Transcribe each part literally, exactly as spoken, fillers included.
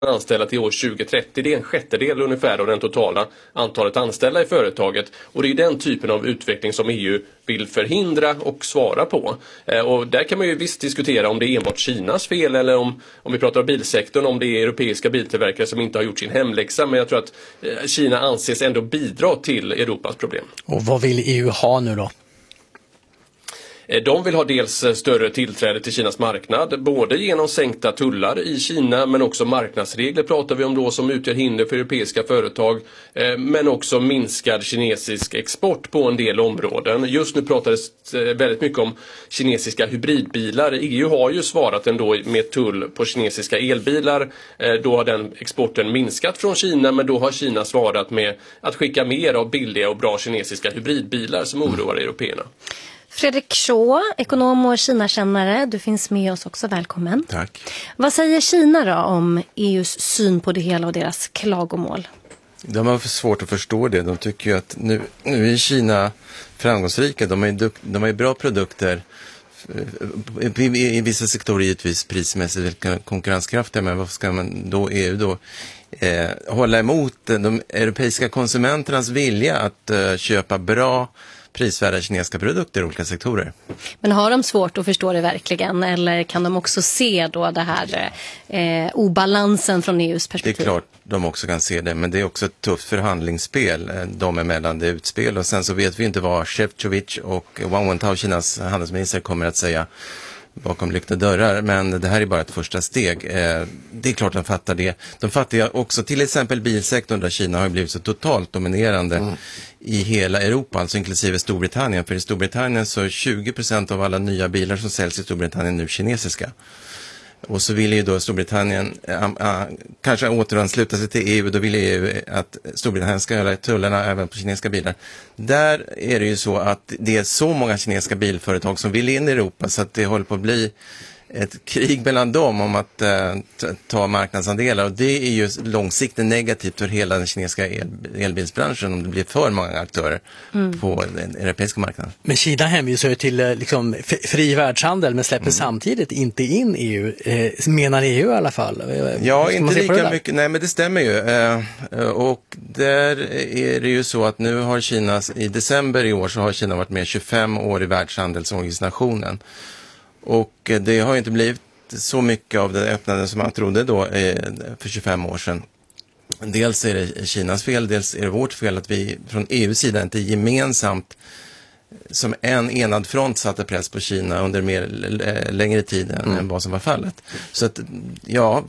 anställda till år tjugo trettio. Det är en sjättedel ungefär av den totala antalet anställda i företaget. Och det är den typen av utveckling som E U vill förhindra och svara på. Eh, och där kan man ju visst diskutera om det är enbart Kinas fel eller om, om vi pratar om bilsektorn, om det är europeiska biltillverkare som inte har gjort sin hemläxa. Men jag tror att eh, Kina anses ändå bidra till Europas problem. Och vad vill E U ha nu då? De vill ha dels större tillträde till Kinas marknad, både genom sänkta tullar i Kina, men också marknadsregler pratar vi om då som utgör hinder för europeiska företag, men också minskad kinesisk export på en del områden. Just nu pratades väldigt mycket om kinesiska hybridbilar. E U har ju svarat ändå med tull på kinesiska elbilar. Då har den exporten minskat från Kina, men då har Kina svarat med att skicka mer av billiga och bra kinesiska hybridbilar som oroar mm. européerna. Fredrik Shaw, ekonom och Kina-kännare, du finns med oss också, välkommen. Tack. Vad säger Kina då om E U:s syn på det hela och deras klagomål? De har för svårt att förstå det. De tycker ju att nu, nu är Kina framgångsrika. De har ju, de har ju bra produkter. I, i, i vissa sektorer givetvis prismässigt konkurrenskraftiga, men varför ska man då E U då eh, hålla emot de europeiska konsumenternas vilja att eh, köpa bra prisvärda kinesiska produkter i olika sektorer? Men har de svårt att förstå det verkligen, eller kan de också se då det här eh, obalansen från E U:s perspektiv? Det är klart de också kan se det, men det är också ett tufft förhandlingsspel de emellan, det utspel, och sen så vet vi inte vad Šefčovič och Wang Wentao, Kinas handelsminister, kommer att säga bakom lyckta dörrar, men det här är bara ett första steg. Det är klart de fattar det. De fattar ju också till exempel bilsektorn, där Kina har blivit så totalt dominerande mm. i hela Europa, alltså inklusive Storbritannien. För i Storbritannien så är tjugo procent av alla nya bilar som säljs i Storbritannien nu kinesiska. Och så vill ju då Storbritannien äh, äh, kanske återansluta sig till E U, och då vill E U att Storbritannien ska göra tullarna även på kinesiska bilar. Där är det ju så att det är så många kinesiska bilföretag som vill in i Europa, så att det håller på att bli ett krig mellan dem om att uh, ta marknadsandelar, och det är ju långsiktigt negativt för hela den kinesiska el- elbilsbranschen om det blir för många aktörer mm. på den europeiska marknaden. Men Kina hänvisar ju till liksom, fri världshandel, men släpper mm. samtidigt inte in E U, eh, menar E U i alla fall. Ja, inte lika mycket, nej, men det stämmer ju. Eh, och där är det ju så att nu har Kina, i december i år så har Kina varit med tjugofem år i världshandelsorganisationen. Och det har ju inte blivit så mycket av det öppnande som man trodde då för tjugofem år sedan. Dels är det Kinas fel, dels är det vårt fel att vi från E U:s sida inte gemensamt som en enad front satte press på Kina under mer längre tid än mm. vad som var fallet. Så att, ja,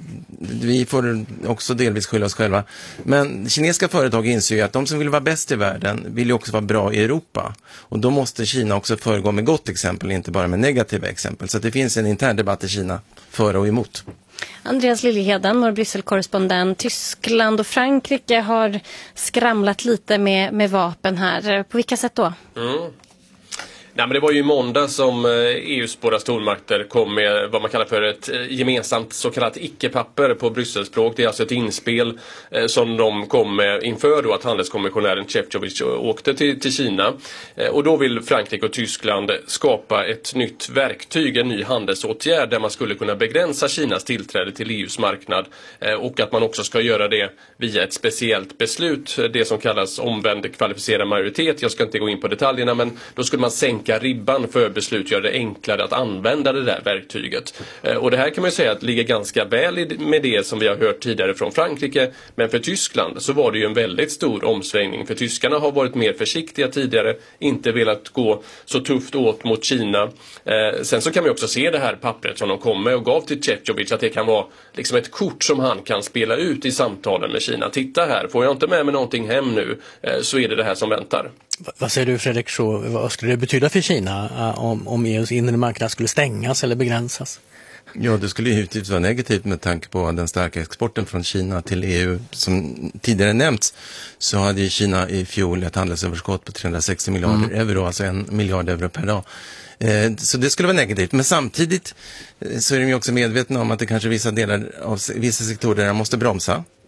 vi får också delvis skylla oss själva. Men kinesiska företag inser ju att de som vill vara bäst i världen vill ju också vara bra i Europa. Och då måste Kina också föregå med gott exempel, inte bara med negativa exempel. Så att det finns en intern debatt i Kina för och emot. Andreas Liljeheden, vår Bryssel-korrespondent. Tyskland och Frankrike har skramlat lite med, med vapen här. På vilka sätt då? Mm. Nej, men det var ju i måndag som E U:s båda stormakter kom med vad man kallar för ett gemensamt så kallat icke-papper på Brysselspråk. Det är alltså ett inspel eh, som de kom med inför då att handelskommissionären Šefčovič åkte till, till Kina. Eh, och då vill Frankrike och Tyskland skapa ett nytt verktyg, en ny handelsåtgärd där man skulle kunna begränsa Kinas tillträde till E U:s marknad. Eh, och att man också ska göra det via ett speciellt beslut, det som kallas omvänd kvalificerad majoritet. Jag ska inte gå in på detaljerna, men då skulle man sänka ribban för beslut, göra det enklare att använda det där verktyget. Eh, och det här kan man ju säga att ligger ganska väl i, med det som vi har hört tidigare från Frankrike. Men för Tyskland så var det ju en väldigt stor omsvängning. För tyskarna har varit mer försiktiga tidigare, inte velat gå så tufft åt mot Kina. Eh, sen så kan man också se det här pappret som de kom med och gav till Šefčovič, att det kan vara liksom ett kort som han kan spela ut i samtalen med Kina. Titta här, får jag inte med mig någonting hem nu eh, så är det det här som väntar. Vad säger du, Fredrik Shaw, vad skulle det betyda för Kina om, om E U:s inre marknad skulle stängas eller begränsas? Ja, det skulle ju givetvis vara negativt med tanke på den starka exporten från Kina till E U. Som tidigare nämnts så hade ju Kina i fjol ett handelsöverskott på trehundrasextio miljarder mm. euro, alltså en miljard euro per dag. Eh, så det skulle vara negativt. Men samtidigt så är de ju också medvetna om att det kanske vissa delar av vissa sektorer måste bromsa.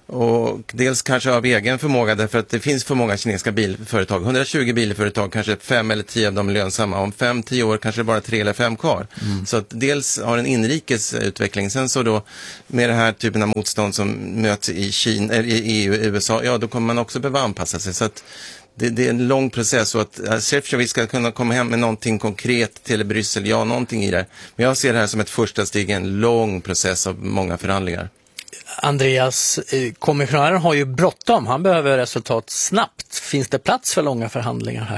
Och dels kanske av egen förmåga, därför att det finns för många kinesiska bilföretag. hundratjugo bilföretag, kanske fem eller tio av dem är lönsamma. Om fem, tio år kanske bara tre eller fem kvar. Mm. Så att dels har en inrikes utveckling. Sen så då med den här typen av motstånd som möts i, Kina, i E U och U S A, ja då kommer man också behöva anpassa sig. Så att det, det är en lång process, och att Šefčovič ska kunna komma hem med någonting konkret till Bryssel, ja någonting i det. Men jag ser det här som ett första steg i en lång process av många förhandlingar. Andreas, kommissionären har ju bråttom. Han behöver resultat snabbt. Finns det plats för långa förhandlingar här?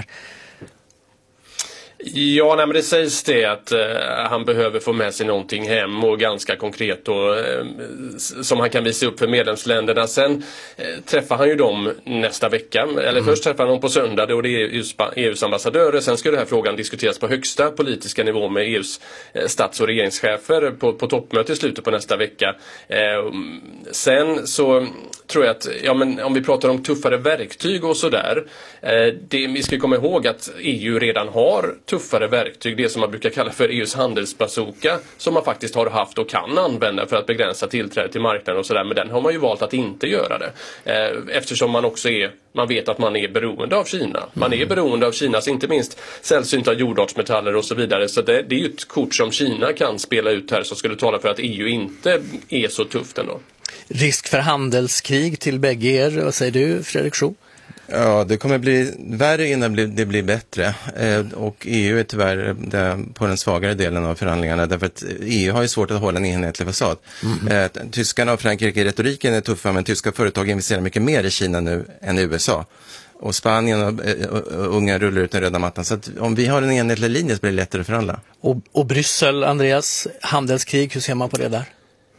Ja, nej, men det sägs det att eh, han behöver få med sig någonting hem, och ganska konkret och, eh, som han kan visa upp för medlemsländerna. Sen eh, träffar han ju dem nästa vecka, eller mm. först träffar han dem på söndag, och det är E U:s ambassadörer. Sen ska den här frågan diskuteras på högsta politiska nivå med E U:s eh, stats- och regeringschefer på, på toppmöte i slutet på nästa vecka. Eh, sen så tror jag att, ja, men om vi pratar om tuffare verktyg och sådär, eh, det, vi ska komma ihåg att E U redan har tuffare verktyg, det som man brukar kalla för E U:s handelsbazooka, som man faktiskt har haft och kan använda för att begränsa tillträde till marknaden och sådär, men den har man ju valt att inte göra det. Eh, eftersom man också är, man vet att man är beroende av Kina. Man är beroende av Kinas, inte minst sällsynta jordartsmetaller och så vidare, så det, det är ju ett kort som Kina kan spela ut här, som skulle tala för att E U inte är så tufft ändå. Risk för handelskrig till bägge er, vad säger du, Fredrik Schou? Ja, det kommer bli värre innan det blir bättre, eh, och E U är tyvärr där på den svagare delen av förhandlingarna, därför att E U har ju svårt att hålla en enhetlig fasad. Mm. Eh, Tyskarna och Frankrike i retoriken är tuffa, men tyska företag investerar mycket mer i Kina nu än i U S A. Och Spanien och, och, och Ungern rullar ut den röda mattan. Så att om vi har en enhetlig linje så blir det lättare för alla. Och, och Bryssel, Andreas, handelskrig, hur ser man på det där?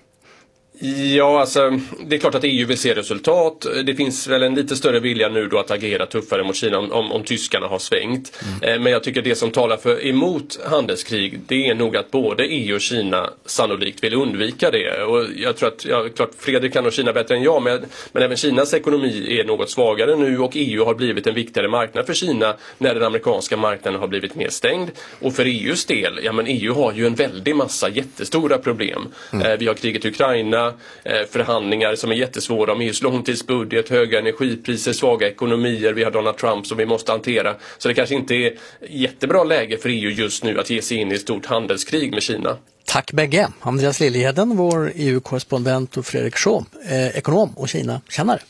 Ja, alltså det är klart att E U vill se resultat. Det finns väl en lite större vilja nu då att agera tuffare mot Kina om, om, om tyskarna har svängt. Mm. Eh, men jag tycker det som talar för emot handelskrig, det är nog att både E U och Kina sannolikt vill undvika det. Och jag tror att, ja, klart Fredrik kan och Kina bättre än jag, men, men även Kinas ekonomi är något svagare nu, och E U har blivit en viktigare marknad för Kina när den amerikanska marknaden har blivit mer stängd. Och för E U:s del, ja men E U har ju en väldig massa jättestora problem. Mm. Eh, vi har kriget i Ukraina, förhandlingar som är jättesvåra om E U:s långtidsbudget, höga energipriser, svaga ekonomier, vi har Donald Trump som vi måste hantera. Så det kanske inte är jättebra läge för E U just nu att ge sig in i ett stort handelskrig med Kina. Tack bägge. Andreas Liljeheden, vår E U-korrespondent, och Fredrik Schou, eh, ekonom och Kina-kännare.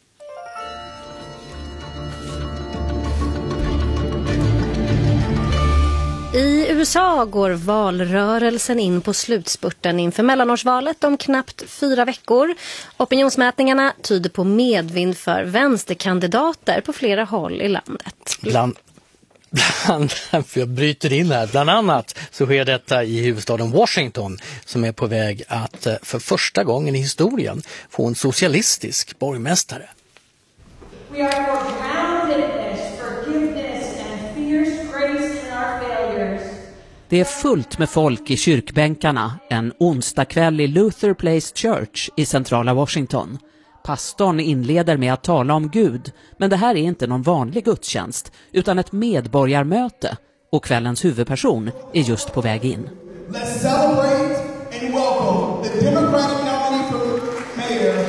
I U S A går valrörelsen in på slutspurten inför mellanårsvalet om knappt fyra veckor. Opinionsmätningarna tyder på medvind för vänsterkandidater på flera håll i landet. Bland, bland, jag bryter in här. Bland annat så sker detta i huvudstaden Washington, som är på väg att för första gången i historien få en socialistisk borgmästare. We are for groundedness, forgiveness and fierce grace in our failures. Det är fullt med folk i kyrkbänkarna en onsdag kväll i Luther Place Church i centrala Washington. Pastorn inleder med att tala om Gud, men det här är inte någon vanlig gudstjänst utan ett medborgarmöte, och kvällens huvudperson är just på väg in. Let's celebrate and welcome the Democratic nominee for mayor,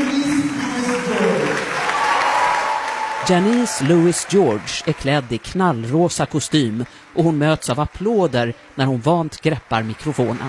Janice Louis George. Janice Louis George är klädd i knallrosa kostym, och hon möts av applåder när hon vant greppar mikrofonen.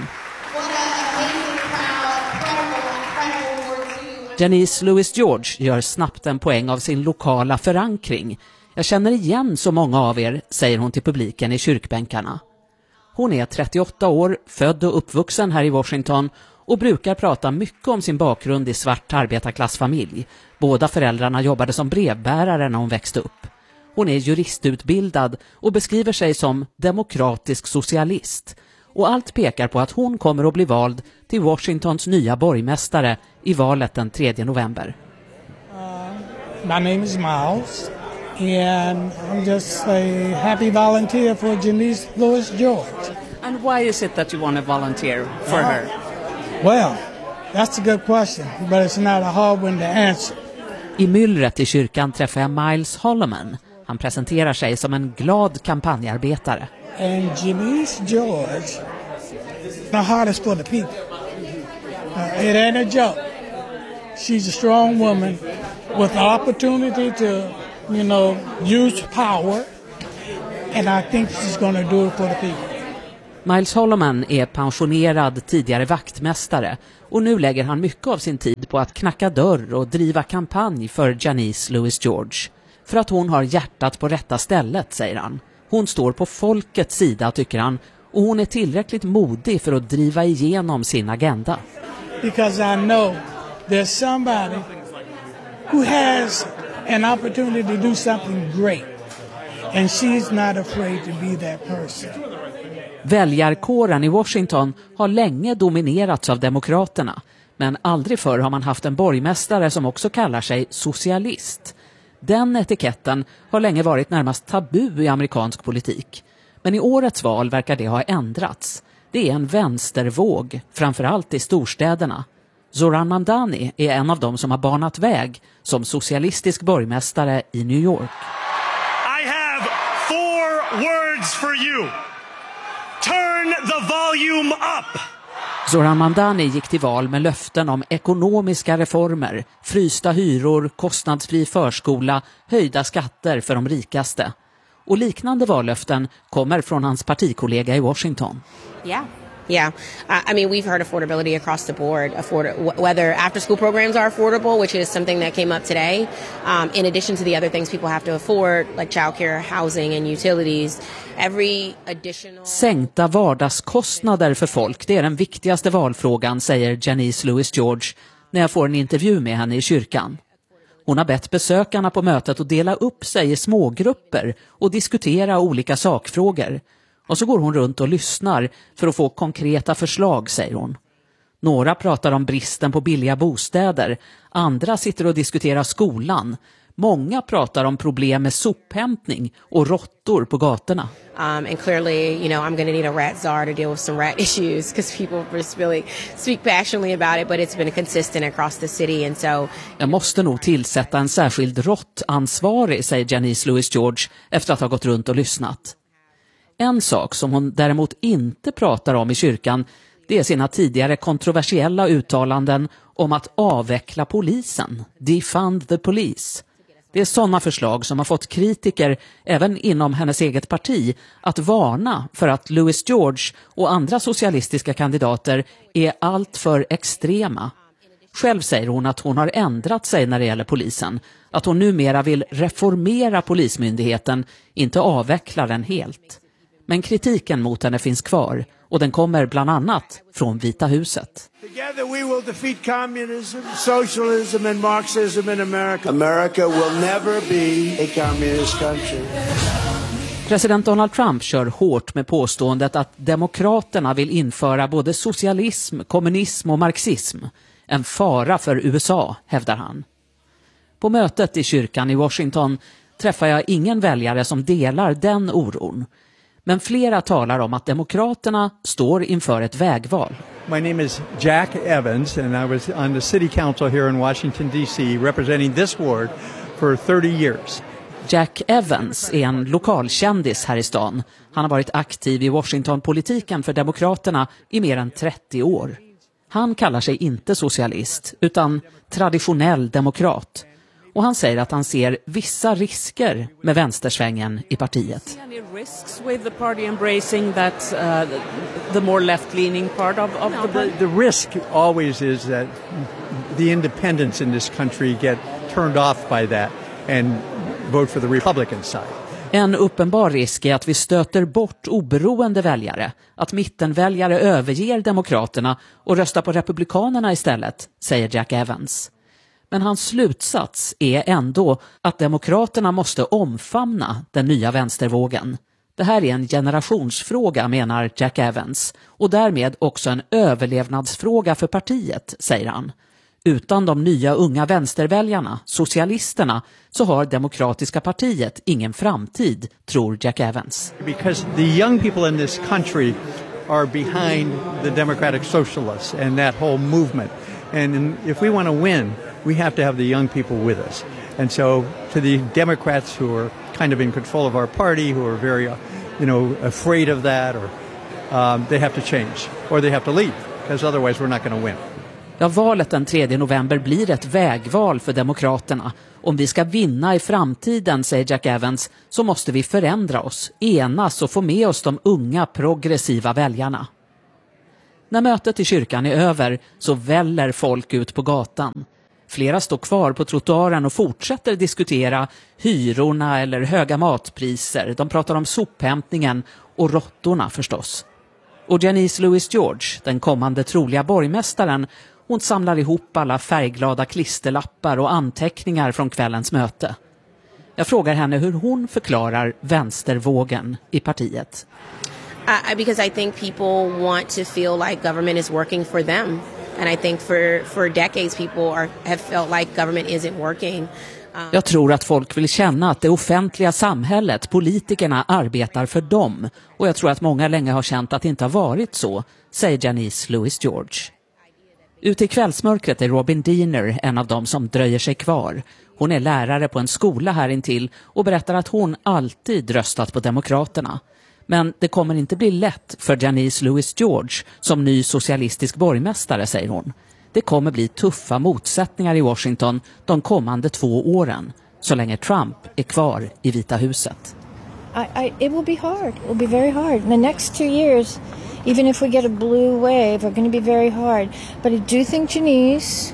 Janice Louis George gör snabbt en poäng av sin lokala förankring. Jag känner igen så många av er, säger hon till publiken i kyrkbänkarna. Hon är trettioåtta år, född och uppvuxen här i Washington, och brukar prata mycket om sin bakgrund i svart arbetarklassfamilj. Båda föräldrarna jobbade som brevbärare när hon växte upp. Hon är juristutbildad och beskriver sig som demokratisk socialist. Och allt pekar på att hon kommer att bli vald till Washingtons nya borgmästare i valet den tredje november. Uh, my name is Miles and I'm just a happy volunteer for Janice Louis George. And why is it that you want to volunteer for uh, her? Well, that's a good question, but it's not a hard one to answer. I myllret i kyrkan träffar jag Miles Holloman. Han presenterar sig som en glad kampanjarbetare. And Janice George, the hardest for the people. Uh, it ain't a joke. She's a strong woman with the opportunity to, you know, use power. And I think she's going to do it for the people. Miles Holloman är pensionerad tidigare vaktmästare och nu lägger han mycket av sin tid på att knacka dörr och driva kampanj för Janice Louis George. För att hon har hjärtat på rätta stället, säger han. Hon står på folkets sida, tycker han, och hon är tillräckligt modig för att driva igenom sin agenda. Because I know there's somebody who has an opportunity to do something great. And she's not afraid to be that person. Väljarkåren i Washington har länge dominerats av demokraterna, men aldrig förr har man haft en borgmästare som också kallar sig socialist. Den etiketten har länge varit närmast tabu i amerikansk politik. Men i årets val verkar det ha ändrats. Det är en vänstervåg, framförallt i storstäderna. Zoran Mamdani är en av dem som har banat väg som socialistisk borgmästare i New York. I have four words for you. Turn the volume up. Zoran Mamdani gick till val med löften om ekonomiska reformer, frysta hyror, kostnadsfri förskola, höjda skatter för de rikaste. Och liknande vallöften kommer från hans partikollega i Washington. Yeah. Yeah, uh, I mean, we've heard affordability across the board, afford whether after-school programs are affordable, which is something that came up today, um, in addition to the other things people have to afford, like childcare, housing and utilities. Every additional... Sänkta vardagskostnader för folk, det är den viktigaste valfrågan, säger Janice Louis George när jag får en intervju med henne i kyrkan. Hon har bett besökarna på mötet att dela upp sig i smågrupper och diskutera olika sakfrågor. Och så går hon runt och lyssnar för att få konkreta förslag, säger hon. Några pratar om bristen på billiga bostäder, andra sitter och diskuterar skolan. Många pratar om problem med sophämtning och råttor på gatorna. Um, and clearly, you know, I'm going to need a rat czar to deal with some rat issues because people just really speak passionately about it, but it's been consistent across the city and so... Jag måste nog tillsätta en särskild råttansvarig, säger Janice Louis George efter att ha gått runt och lyssnat. En sak som hon däremot inte pratar om i kyrkan, det är sina tidigare kontroversiella uttalanden om att avveckla polisen, defund the police. Det är sådana förslag som har fått kritiker, även inom hennes eget parti, att varna för att Louis George och andra socialistiska kandidater är allt för extrema. Själv säger hon att hon har ändrat sig när det gäller polisen, att hon numera vill reformera polismyndigheten, inte avveckla den helt. Men kritiken mot henne finns kvar och den kommer bland annat från Vita huset. Together we will defeat communism, socialism and Marxism in America. America will never be a communist country. President Donald Trump kör hårt med påståendet att demokraterna vill införa både socialism, kommunism och marxism. En fara för U S A, hävdar han. På mötet i kyrkan i Washington träffar jag ingen väljare som delar den oron. Men flera talar om att demokraterna står inför ett vägval. My name is Jack Evans and I was on the city council here in Washington D C representing this ward for thirty years. Jack Evans är en lokalkändis här i stan. Han har varit aktiv i Washington-politiken för demokraterna i mer än trettio år. Han kallar sig inte socialist utan traditionell demokrat. Och han säger att han ser vissa risker med vänstersvängen i partiet. Any risks with the party embracing that uh, the more left-leaning part of, of the party? The, the risk always is that the independents in this country get turned off by that and vote for the Republican side. En uppenbar risk är att vi stöter bort oberoende väljare, att mittenväljare överger demokraterna och röstar på republikanerna istället, säger Jack Evans. Men hans slutsats är ändå att demokraterna måste omfamna den nya vänstervågen. Det här är en generationsfråga, menar Jack Evans, och därmed också en överlevnadsfråga för partiet, säger han. Utan de nya unga vänsterväljarna, socialisterna, så har Demokratiska partiet ingen framtid, tror Jack Evans. Because the young people in this country are behind the Democratic Socialists and that whole movement. And if we want to win, we have to have the young people with us. And so to the Democrats who are kind of in control of our party, who are very, you know, afraid of that, or um, they have to change, or they have to leave, because otherwise we're not going to win. Ja, valet den tredje november blir ett vägval för demokraterna. Om vi ska vinna i framtiden, säger Jack Evans, så måste vi förändra oss, enas och få med oss de unga progressiva väljarna. När mötet i kyrkan är över så väller folk ut på gatan. Flera står kvar på trottoaren och fortsätter diskutera hyrorna eller höga matpriser. De pratar om sophämtningen och råttorna förstås. Och Janice Louis George, den kommande troliga borgmästaren, hon samlar ihop alla färgglada klisterlappar och anteckningar från kvällens möte. Jag frågar henne hur hon förklarar vänstervågen i partiet. Uh, because I think people want to feel like government is working for them. And I think for, for decades people are, have felt like government isn't working. Jag tror att folk vill känna att det offentliga samhället, politikerna, arbetar för dem. Och jag tror att många länge har känt att det inte har varit så, säger Janice Louis George. Ute i kvällsmörkret är Robin Diener en av dem som dröjer sig kvar. Hon är lärare på en skola här intill och berättar att hon alltid röstat på demokraterna. Men det kommer inte bli lätt för Janice Louis George som ny socialistisk borgmästare, säger hon. Det kommer bli tuffa motsättningar i Washington de kommande två åren, så länge Trump är kvar i Vita huset. I, I, it will be hard. It will be very hard. In the next two years, even if we get a blue wave, are going to be very hard. But I do think Janice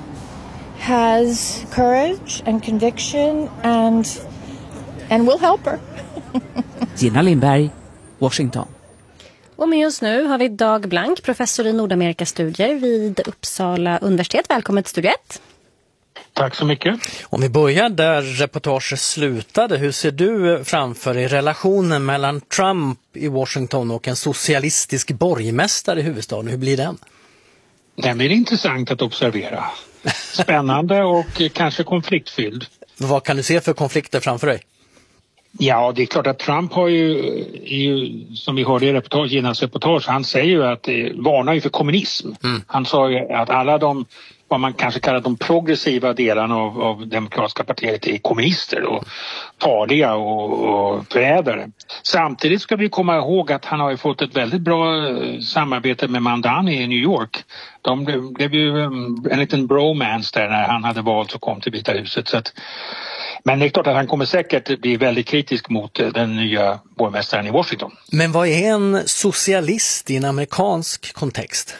has courage and conviction and, and will help her. Gina Lindberg, Washington. Och med oss nu har vi Dag Blank, professor i Nordamerikastudier vid Uppsala universitet. Välkommen till Studio ett. Tack så mycket. Om vi börjar där reportaget slutade, hur ser du framför i relationen mellan Trump i Washington och en socialistisk borgmästare i huvudstaden? Hur blir den? Den blir intressant att observera. Spännande och kanske konfliktfylld. Vad kan du se för konflikter framför dig? Ja, det är klart att Trump har ju, ju som vi hörde i reportage, Ginas reportage, han säger ju att det varnar ju för kommunism. Mm. Han sa ju att alla de, vad man kanske kallar de progressiva delarna av, av demokratiska partiet är kommunister och farliga och, och förrädare. Samtidigt ska vi komma ihåg att han har ju fått ett väldigt bra samarbete med Mandani i New York. De blev, blev ju en liten bromance där när han hade valt och kom till Vita huset, så att. Men det är klart att han kommer säkert bli väldigt kritisk mot den nya borgmästaren i Washington. Men vad är en socialist i en amerikansk kontext?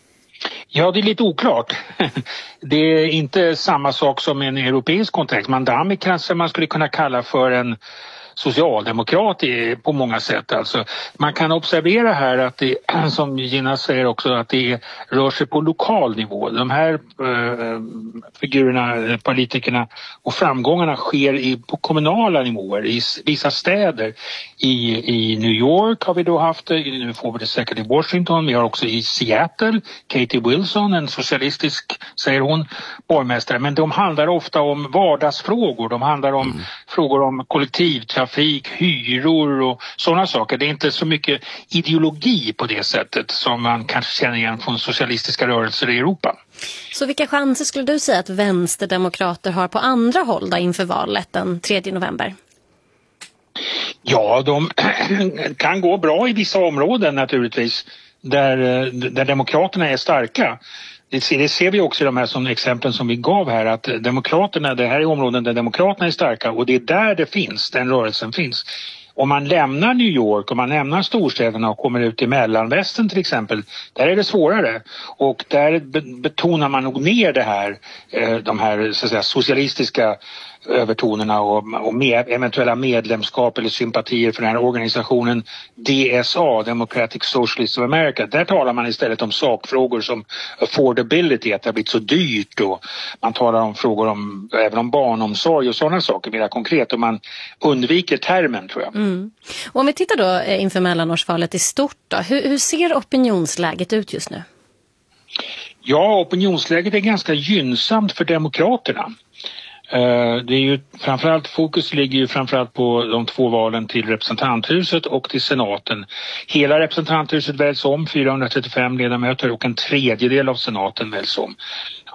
Ja, det är lite oklart. Det är inte samma sak som en europeisk kontext. Mandami kanske man skulle kunna kalla för en socialdemokrat på många sätt. Alltså, man kan observera här att det, som Gina säger också, att det rör sig på lokal nivå. De här äh, figurerna, politikerna och framgångarna sker i, på kommunala nivåer i vissa städer. I, I New York har vi då haft det, nu får vi det säkert i Washington. Vi har också i Seattle, Katie Wilson, en socialistisk, säger hon, borgmästare. Men de handlar ofta om vardagsfrågor. De handlar om mm. frågor om kollektivtrafik, trafik, hyror och sådana saker. Det är inte så mycket ideologi på det sättet som man kanske känner igen från socialistiska rörelser i Europa. Så vilka chanser skulle du säga att vänsterdemokrater har på andra håll då inför valet den tredje november? Ja, de kan gå bra i vissa områden naturligtvis där, där demokraterna är starka. Det ser, det ser vi också i de här som exemplen som vi gav här, att demokraterna, det här är områden där demokraterna är starka och det är där det finns, den rörelsen finns. Om man lämnar New York, om man lämnar storstäderna och kommer ut i mellanvästern till exempel, där är det svårare. Och där betonar man nog ner det här, de här så att säga, socialistiska övertonerna och, och med, eventuella medlemskap eller sympatier för den här organisationen D S A, Democratic Socialists of America. Där talar man istället om sakfrågor som affordability, att det har blivit så dyrt, och man talar om frågor om även om barnomsorg och sådana saker mer konkret, och man undviker termen, tror jag. Mm. Och om vi tittar då inför mellanårsvalet i stort då, hur, hur ser opinionsläget ut just nu? Ja, opinionsläget är ganska gynnsamt för demokraterna. Det är ju framförallt, fokus ligger ju framförallt på de två valen till representanthuset och till senaten. Hela representanthuset väljs om, fyrahundratrettiofem ledamöter, och en tredjedel av senaten väljs om.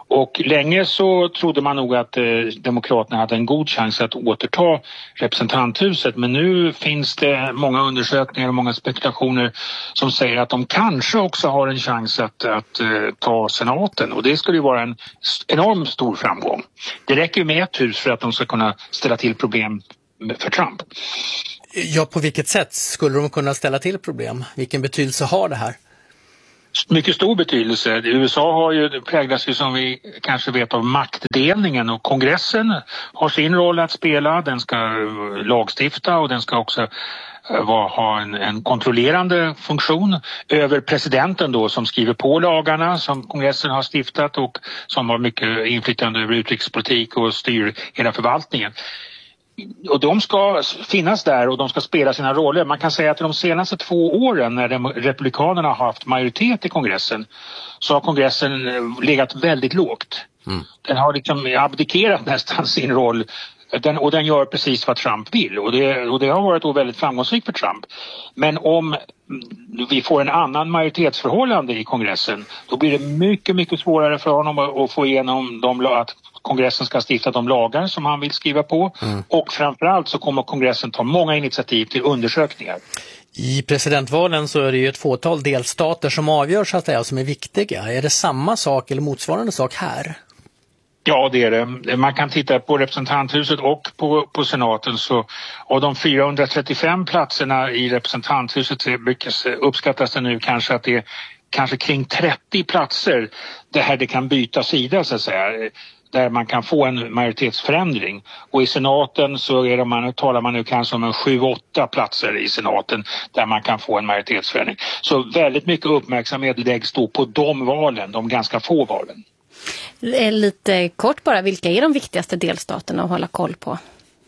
Och länge så trodde man nog att eh, Demokraterna hade en god chans att återta representanthuset. Men nu finns det många undersökningar och många spekulationer som säger att de kanske också har en chans att, att eh, ta senaten. Och det skulle ju vara en enormt stor framgång. Det räcker ju med ett hus för att de ska kunna ställa till problem för Trump. Ja, på vilket sätt skulle de kunna ställa till problem? Vilken betydelse har det här? Mycket stor betydelse. U S A har ju, präglas ju som vi kanske vet av maktdelningen, och kongressen har sin roll att spela. Den ska lagstifta och den ska också var, ha en, en kontrollerande funktion över presidenten då, som skriver på lagarna som kongressen har stiftat och som har mycket inflytande över utrikespolitik och styr hela förvaltningen. Och de ska finnas där och de ska spela sina roller. Man kan säga att de senaste två åren när de, republikanerna har haft majoritet i kongressen, så har kongressen legat väldigt lågt. Mm. Den har liksom abdikerat nästan sin roll. Den, och den gör precis vad Trump vill. Och det, och det har varit då väldigt framgångsrikt för Trump. Men om vi får en annan majoritetsförhållande i kongressen, då blir det mycket, mycket svårare för honom att få igenom de, att kongressen ska stifta de lagar som han vill skriva på. Mm. Och framförallt så kommer kongressen ta många initiativ till undersökningar. I presidentvalen så är det ju ett fåtal delstater som avgör, så att säga, som är viktiga. Är det samma sak eller motsvarande sak här? Ja, det är det. Man kan titta på representanthuset och på, på senaten. Så av de fyrahundratrettiofem platserna i representanthuset uppskattas det nu kanske att det är kanske kring trettio platser det här det kan byta sida, så att säga, där man kan få en majoritetsförändring. Och i senaten så är det, man, talar man nu kanske om en sju åtta platser i senaten där man kan få en majoritetsförändring. Så väldigt mycket uppmärksamhet läggs då på de valen, de ganska få valen. Lite kort bara, vilka är de viktigaste delstaterna att hålla koll på?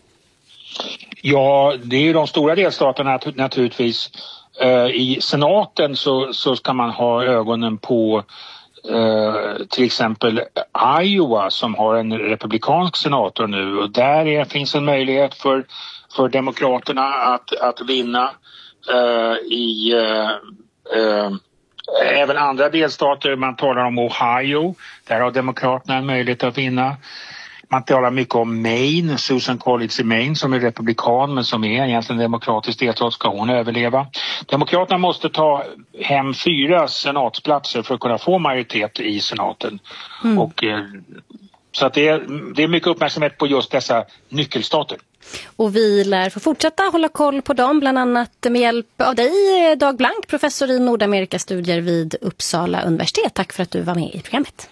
Ja, det är ju de stora delstaterna naturligtvis. I senaten så, så ska man ha ögonen på Uh, till exempel Iowa, som har en republikansk senator nu, och där är, finns en möjlighet för, för demokraterna att, att vinna uh, i uh, uh, även andra delstater. Man talar om Ohio, där har demokraterna en möjlighet att vinna. Man talar mycket om Maine, Susan Collins i Maine som är republikan men som är egentligen demokratisk delstat. Ska hon överleva? Demokraterna måste ta hem fyra senatsplatser för att kunna få majoritet i senaten. Mm. Och, så att det, är, det är mycket uppmärksamhet på just dessa nyckelstater. Och vi lär få fortsätta hålla koll på dem, bland annat med hjälp av dig, Dag Blank, professor i Nordamerikastudier vid Uppsala universitet. Tack för att du var med i programmet.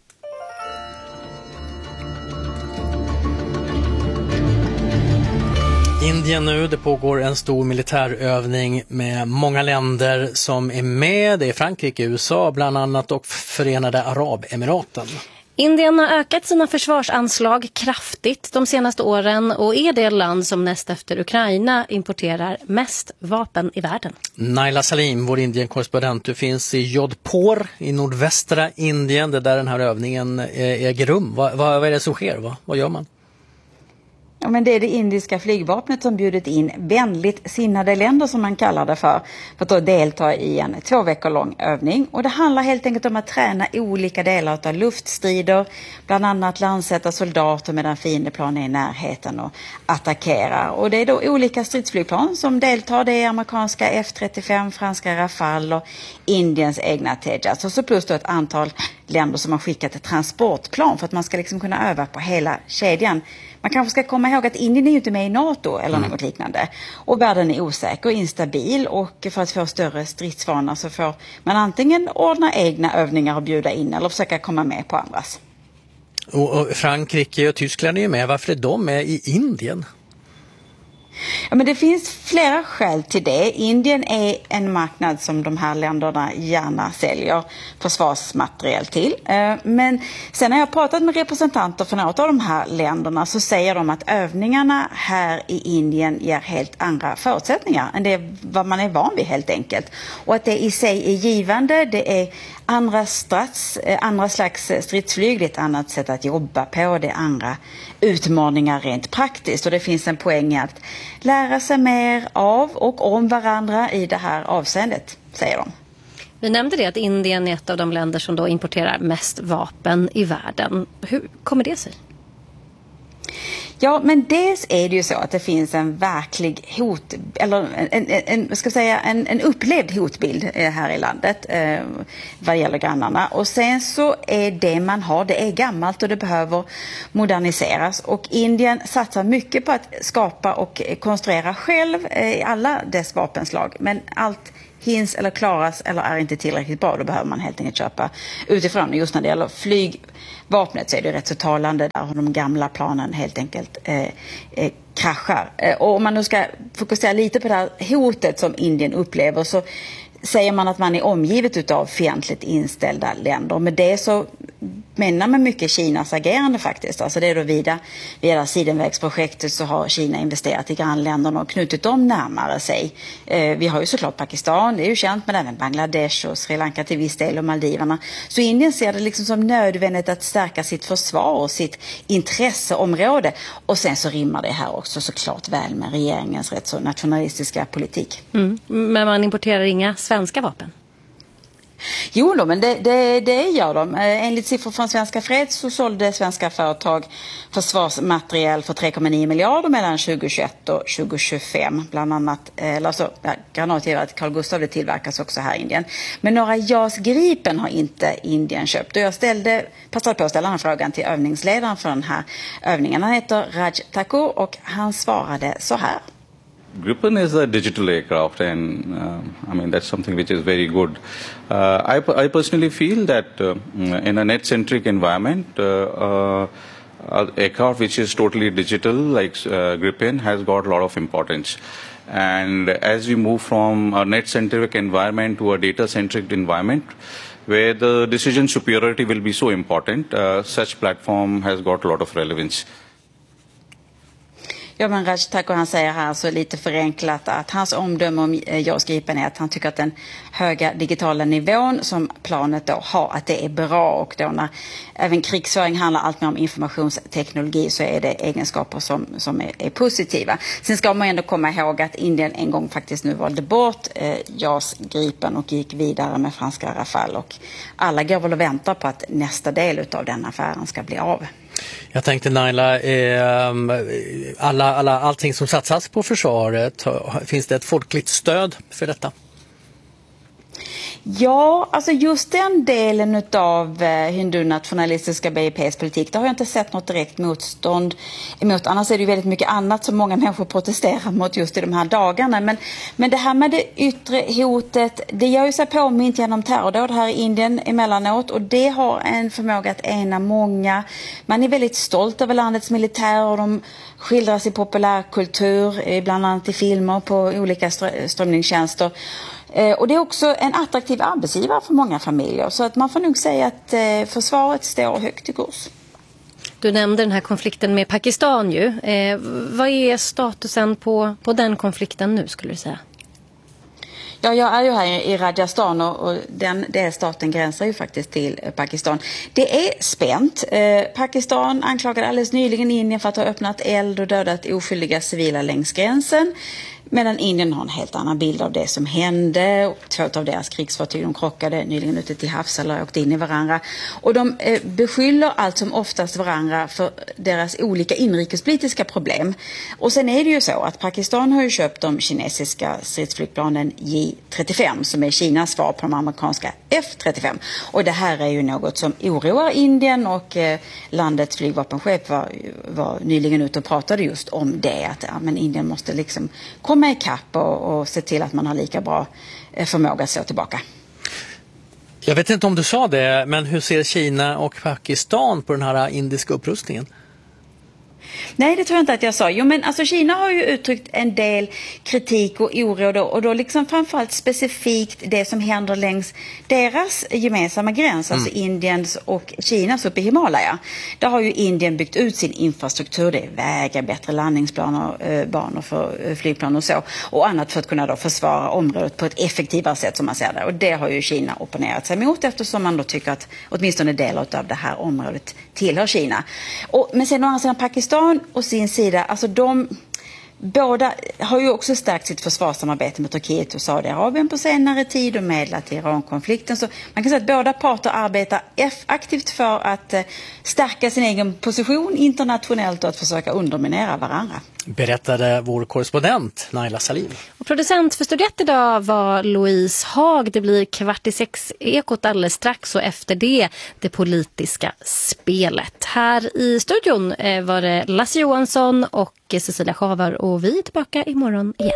Indien nu, det pågår en stor militärövning med många länder som är med. Det är Frankrike, U S A bland annat och Förenade Arabemiraten. Indien har ökat sina försvarsanslag kraftigt de senaste åren och är det land som näst efter Ukraina importerar mest vapen i världen. Naila Salim, vår Indien-korrespondent, du finns i Jodhpur i nordvästra Indien, det där den här övningen äger rum. Vad, vad är det som sker? Vad, vad gör man? Ja, men det är det indiska flygvapnet som bjudit in vänligt sinnade länder, som man kallar det för, för att då delta i en två veckor lång övning. Och det handlar helt enkelt om att träna olika delar av luftstrider, bland annat landsätta soldater medan fiendeplan är i närheten och attackerar. Och det är då olika stridsflygplan som deltar. Det är amerikanska F trettiofem, franska Rafale och Indiens egna Tejas. Och så plus då ett antal länder som har skickat ett transportplan för att man ska liksom kunna öva på hela kedjan. Man kanske ska komma ihåg att Indien är ju inte med i NATO eller något mm. liknande. Och världen är osäker och instabil, och för att få större stridsvana så får man antingen ordna egna övningar och bjuda in eller försöka komma med på andras. Och, och Frankrike och Tyskland är ju med. Varför är de med i Indien? Ja, men det finns flera skäl till det. Indien är en marknad som de här länderna gärna säljer försvarsmateriel till. Men sen när jag har pratat med representanter för något av de här länderna så säger de att övningarna här i Indien ger helt andra förutsättningar än det vad man är van vid helt enkelt. Och att det i sig är givande, det är andra, strats, andra slags stridsflyg, det är ett annat sätt att jobba på, det är andra utmaningar rent praktiskt, och det finns en poäng att lära sig mer av och om varandra i det här avseendet, säger de. Vi nämnde det att Indien är ett av de länder som då importerar mest vapen i världen. Hur kommer det sig? Ja, men dels är det ju så att det finns en verklig hot, eller en, en, en, ska jag säga, en, en upplevd hotbild här i landet eh, vad gäller grannarna. Och sen så är det man har, det är gammalt och det behöver moderniseras. Och Indien satsar mycket på att skapa och konstruera själv i eh, alla dess vapenslag. Men allt hinns eller klaras eller är inte tillräckligt bra, då behöver man helt enkelt köpa utifrån. Just när det gäller flygvapnet så är det rätt så talande, där har de gamla planen helt enkelt eh, eh, kraschar. Eh, och om man nu ska fokusera lite på det här hotet som Indien upplever, så säger man att man är omgivet av fientligt inställda länder. Med det så menar man mycket Kinas agerande faktiskt. Alltså det är då via, via Sidenvägsprojektet så har Kina investerat i grannländerna och knutit dem närmare sig. Eh, vi har ju såklart Pakistan, det är ju känt, men även Bangladesh och Sri Lanka till viss del och Maldiverna. Så Indien ser det liksom som nödvändigt att stärka sitt försvar och sitt intresseområde. Och sen så rimmar det här också såklart väl med regeringens rätt så nationalistiska politik. Mm. Men man importerar inga svenska vapen? Jo då, men det, det, det gör de. Enligt siffror från Svenska Freds så sålde svenska företag försvarsmateriel för tre komma nio miljarder mellan tjugohundratjugoett och tjugotjugofem. Bland annat, eller alltså, ja, granatgeväret Carl Gustaf, det tillverkas också här i Indien. Men några JAS Gripen har inte Indien köpt. Och jag ställde, passade på att ställa den frågan till övningsledaren för den här övningen. Han heter Raj Thakur och han svarade så här. Gripen is a digital aircraft, and uh, I mean that's something which is very good. Uh, I, I personally feel that uh, in a net-centric environment, uh, uh, uh, aircraft which is totally digital, like uh, Gripen, has got a lot of importance. And as we move from a net-centric environment to a data-centric environment, where the decision superiority will be so important, uh, such platform has got a lot of relevance. Ja, men Raj Thakur, han säger här så lite förenklat att hans omdöme om JAS Gripen är att han tycker att den höga digitala nivån som planet då har, att det är bra, och då när även krigsföring handlar allt mer om informationsteknologi så är det egenskaper som, som är, är positiva. Sen ska man ändå komma ihåg att Indien en gång faktiskt nu valde bort eh, JAS Gripen och gick vidare med franska Rafale, och alla går väl och väntar på att nästa del av den affären ska bli av. Jag tänkte Naila, eh, alla, alla, allting som satsas på försvaret, finns det ett folkligt stöd för detta? Ja, alltså just den delen av eh, hindu-nationalistiska B I P:s politik, där har jag inte sett något direkt motstånd emot. Annars är det ju väldigt mycket annat som många människor protesterar mot just i de här dagarna. Men, men det här med det yttre hotet, det gör ju sig påmint genom terrordåd här i Indien emellanåt, och det har en förmåga att ena många. Man är väldigt stolt över landets militär och de skildras i populärkultur, bland annat i filmer på olika strömningstjänster. Och det är också en attraktiv arbetsgivare för många familjer. Så att man får nog säga att försvaret står högt i kurs. Du nämnde den här konflikten med Pakistan ju. Eh, vad är statusen på, på den konflikten nu, skulle du säga? Ja, jag är ju här i Rajasthan och, och den delstaten gränsar ju faktiskt till Pakistan. Det är spänt. Eh, Pakistan anklagade alldeles nyligen Indien för att ha öppnat eld och dödat oskyldiga civila längs gränsen. Medan Indien har en helt annan bild av det som hände. Två av deras krigsfartyg de krockade nyligen ute till havs eller åkte in i varandra. Och de eh, beskyller allt som oftast varandra för deras olika inrikespolitiska problem. Och sen är det ju så att Pakistan har ju köpt de kinesiska stridsflygplanen J trettiofem som är Kinas svar på de amerikanska F trettiofem. Och det här är ju något som oroar Indien, och eh, landets flygvapenchef var, var nyligen ute och pratade just om det. Att ja, men Indien måste liksom komma i kapp och, och se till att man har lika bra förmåga att slå tillbaka. Jag vet inte om du sa det, men hur ser Kina och Pakistan på den här indiska upprustningen? Nej, det tror jag inte att jag sa. Jo, men alltså Kina har ju uttryckt en del kritik och oro då, och då liksom framförallt specifikt det som händer längs deras gemensamma gräns, mm. alltså Indiens och Kinas uppe i Himalaya. Där har ju Indien byggt ut sin infrastruktur, det är vägar, bättre landningsbanor, eh, banor för eh, flygplan och så, och annat för att kunna då försvara området på ett effektivare sätt som man ser det. Och det har ju Kina opponerat sig mot, eftersom man då tycker att åtminstone delar av det här området tillhör Kina. Och, men sen å andra sidan Pakistan och sin sida, alltså de båda har ju också stärkt sitt försvarssamarbete med Turkiet och Saudiarabien på senare tid och medlat i Iran-konflikten. Så man kan säga att båda parter arbetar aktivt för att stärka sin egen position internationellt och att försöka underminera varandra. Berättade vår korrespondent Naila Salim. Och producent för Studiet idag var Louise Haag. Det blir kvart i sex Ekot alldeles strax och efter det det politiska spelet. Här i studion var det Lasse Johansson och Cecilia Schavar och vi är tillbaka imorgon igen.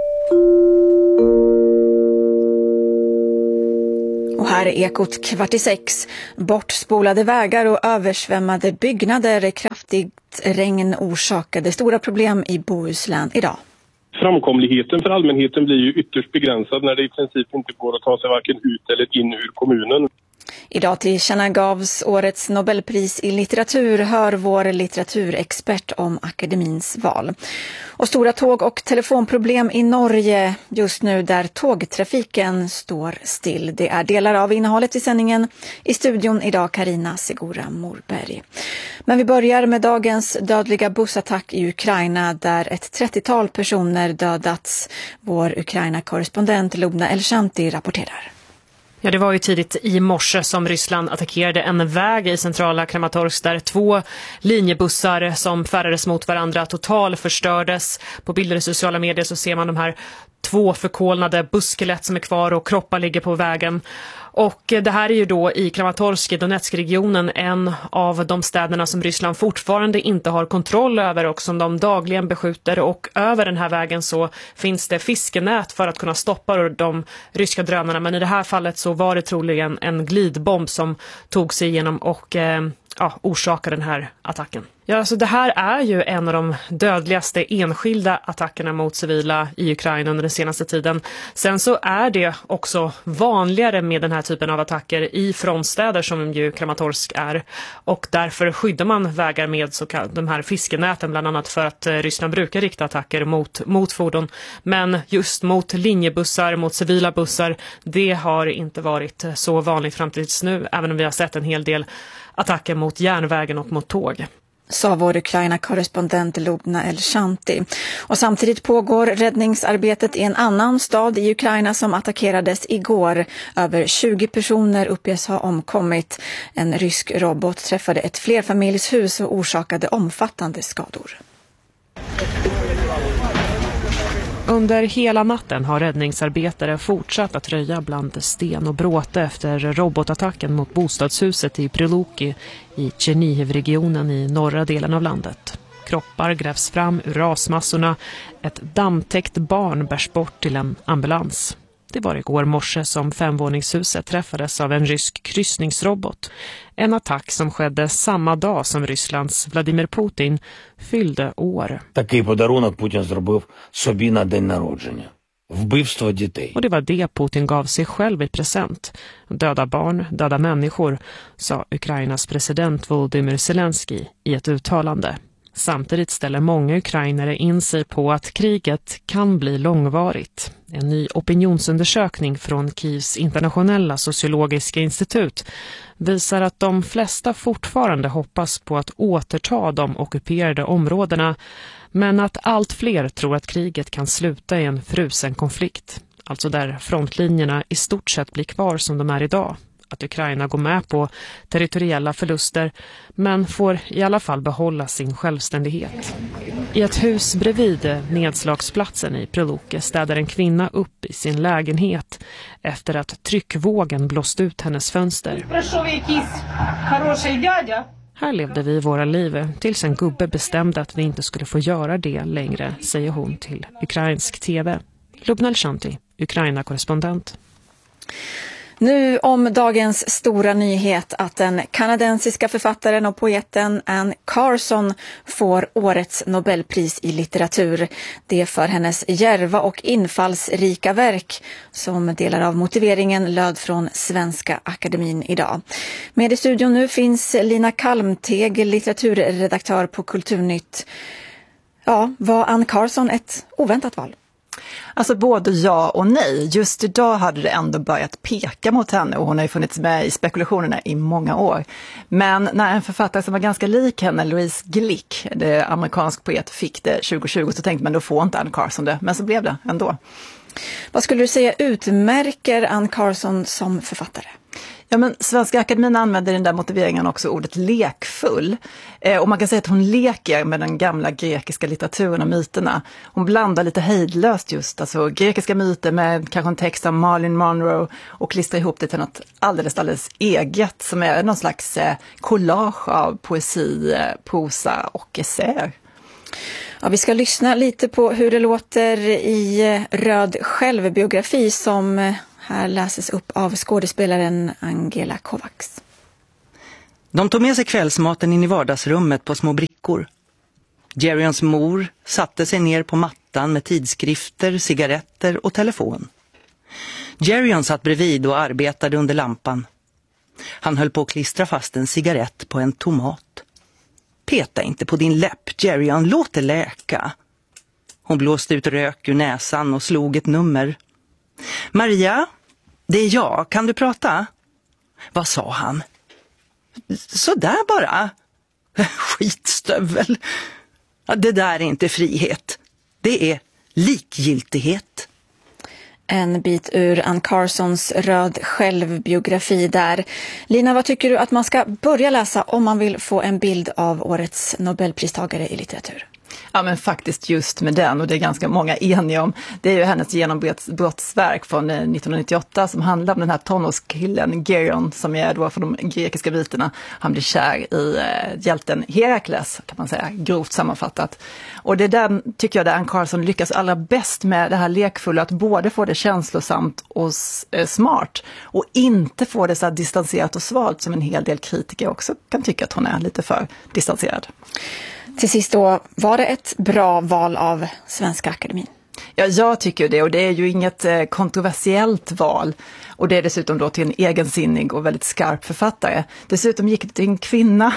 Och här är Ekot kvart i sex. Bortspolade vägar och översvämmade byggnader. Kraftigt regn orsakade stora problem i Bohuslän idag. Framkomligheten för allmänheten blir ju ytterst begränsad när det i princip inte går att ta sig varken ut eller in ur kommunen. Idag tillkännagavs årets Nobelpris i litteratur, hör vår litteraturexpert om akademins val. Och stora tåg- och telefonproblem i Norge just nu där tågtrafiken står still. Det är delar av innehållet i sändningen. I studion idag Karina Segura Morberg. Men vi börjar med dagens dödliga bussattack i Ukraina där ett trettiotal personer dödats. Vår Ukraina-korrespondent Lubna Elshanti rapporterar. Ja, det var ju tidigt i morse som Ryssland attackerade en väg i centrala Kramatorsk där två linjebussar som färdades mot varandra total förstördes. På bilder i sociala medier så ser man de här två förkolnade busskelett som är kvar och kroppar ligger på vägen. Och det här är ju då i Kramatorsk i Donetsk-regionen en av de städerna som Ryssland fortfarande inte har kontroll över och som de dagligen beskjuter. Och över den här vägen så finns det fiskenät för att kunna stoppa de ryska drönarna. Men i det här fallet så var det troligen en glidbomb som tog sig igenom och eh, ja, orsakade den här attacken. Ja, alltså det här är ju en av de dödligaste enskilda attackerna mot civila i Ukraina under den senaste tiden. Sen så är det också vanligare med den här typen av attacker i frontstäder som ju Kramatorsk är. Och därför skyddar man vägar med så kallade, de här fiskenäten bland annat för att Ryssland brukar rikta attacker mot, mot fordon. Men just mot linjebussar, mot civila bussar, det har inte varit så vanligt fram tills nu. Även om vi har sett en hel del attacker mot järnvägen och mot tåg. Sa vår Ukraina-korrespondent Lubna Elshanti. Och samtidigt pågår räddningsarbetet i en annan stad i Ukraina som attackerades igår. Över tjugo personer uppges ha omkommit. En rysk robot träffade ett flerfamiljshus och orsakade omfattande skador. Under hela natten har räddningsarbetare fortsatt att röja bland sten och bråte efter robotattacken mot bostadshuset i Priluki i Chernihiv-regionen i norra delen av landet. Kroppar grävs fram ur rasmassorna. Ett dammtäckt barn bärs bort till en ambulans. Det var igår morse som femvåningshuset träffades av en rysk kryssningsrobot. En attack som skedde samma dag som Rysslands Vladimir Putin fyllde år. Такий подарунок Путін зробив собі на день народження. Вбивство дітей. Och det var det Putin gav sig själv i present. Döda barn, döda människor, sa Ukrainas president Volodymyr Zelensky i ett uttalande. Samtidigt ställer många ukrainare in sig på att kriget kan bli långvarigt. En ny opinionsundersökning från Kievs internationella sociologiska institut visar att de flesta fortfarande hoppas på att återta de ockuperade områdena, men att allt fler tror att kriget kan sluta i en frusen konflikt, alltså där frontlinjerna i stort sett blir kvar som de är idag. Att Ukraina går med på territoriella förluster men får i alla fall behålla sin självständighet. I ett hus bredvid nedslagsplatsen i Priluki städar en kvinna upp i sin lägenhet efter att tryckvågen blåst ut hennes fönster. Här levde vi våra liv tills en gubbe bestämde att vi inte skulle få göra det längre, säger hon till ukrainsk tv. Lubna Elshanti, Ukraina-korrespondent. Nu om dagens stora nyhet att den kanadensiska författaren och poeten Anne Carson får årets Nobelpris i litteratur. Det är för hennes djärva och infallsrika verk som delar av motiveringen löd från Svenska Akademin idag. Med i studion nu finns Lina Kalmteg, litteraturredaktör på Kulturnytt. Ja, var Anne Carson ett oväntat val? Alltså både ja och nej. Just idag hade det ändå börjat peka mot henne och hon har ju funnits med i spekulationerna i många år. Men när en författare som var ganska lik henne, Louise Glick, det amerikansk poet, fick det tjugo tjugo så tänkte man då får inte Anne Carson det. Men så blev det ändå. Vad skulle du säga utmärker Anne Carson som författare? Ja, men Svenska Akademin använder den där motiveringen också ordet lekfull. Eh, och man kan säga att hon leker med den gamla grekiska litteraturen och myterna. Hon blandar lite hejdlöst just alltså grekiska myter med kanske en text av Marilyn Monroe och klistrar ihop det till något alldeles, alldeles eget som är någon slags eh, collage av poesi, eh, prosa och essäer. Ja, vi ska lyssna lite på hur det låter i Röd självbiografi som här läses upp av skådespelaren Angela Kovacs. De tog med sig kvällsmaten in i vardagsrummet på små brickor. Gerrions mor satte sig ner på mattan med tidskrifter, cigaretter och telefon. Gerrion satt bredvid och arbetade under lampan. Han höll på att klistra fast en cigarett på en tomat. Peta inte på din läpp, Gerrion, låt det läka. Hon blåste ut rök ur näsan och slog ett nummer. Maria, det är jag, kan du prata? Vad sa han? Så där bara. Skitstövel. Det där är inte frihet. Det är likgiltighet. En bit ur Anne Carsons Röd självbiografi där. Lina, vad tycker du att man ska börja läsa om man vill få en bild av årets Nobelpristagare i litteratur? Ja, men faktiskt just med den, och det är ganska många eniga om. Det är ju hennes genombrottsverk från nittonhundranittioåtta som handlar om den här tonårskillen Gerrion som är då från de grekiska myterna. Han blir kär i eh, hjälten Herakles, kan man säga, grovt sammanfattat. Och det är den, tycker jag, där Anne Carson lyckas allra bäst med det här lekfulla, att både få det känslosamt och eh, smart och inte få det så här distanserat och svalt som en hel del kritiker också kan tycka att hon är lite för distanserad. Till sist då, var det ett bra val av Svenska Akademin? Ja, jag tycker det, och det är ju inget eh, kontroversiellt val. Och det är dessutom då till en egensinnig och väldigt skarp författare. Dessutom gick det till en kvinna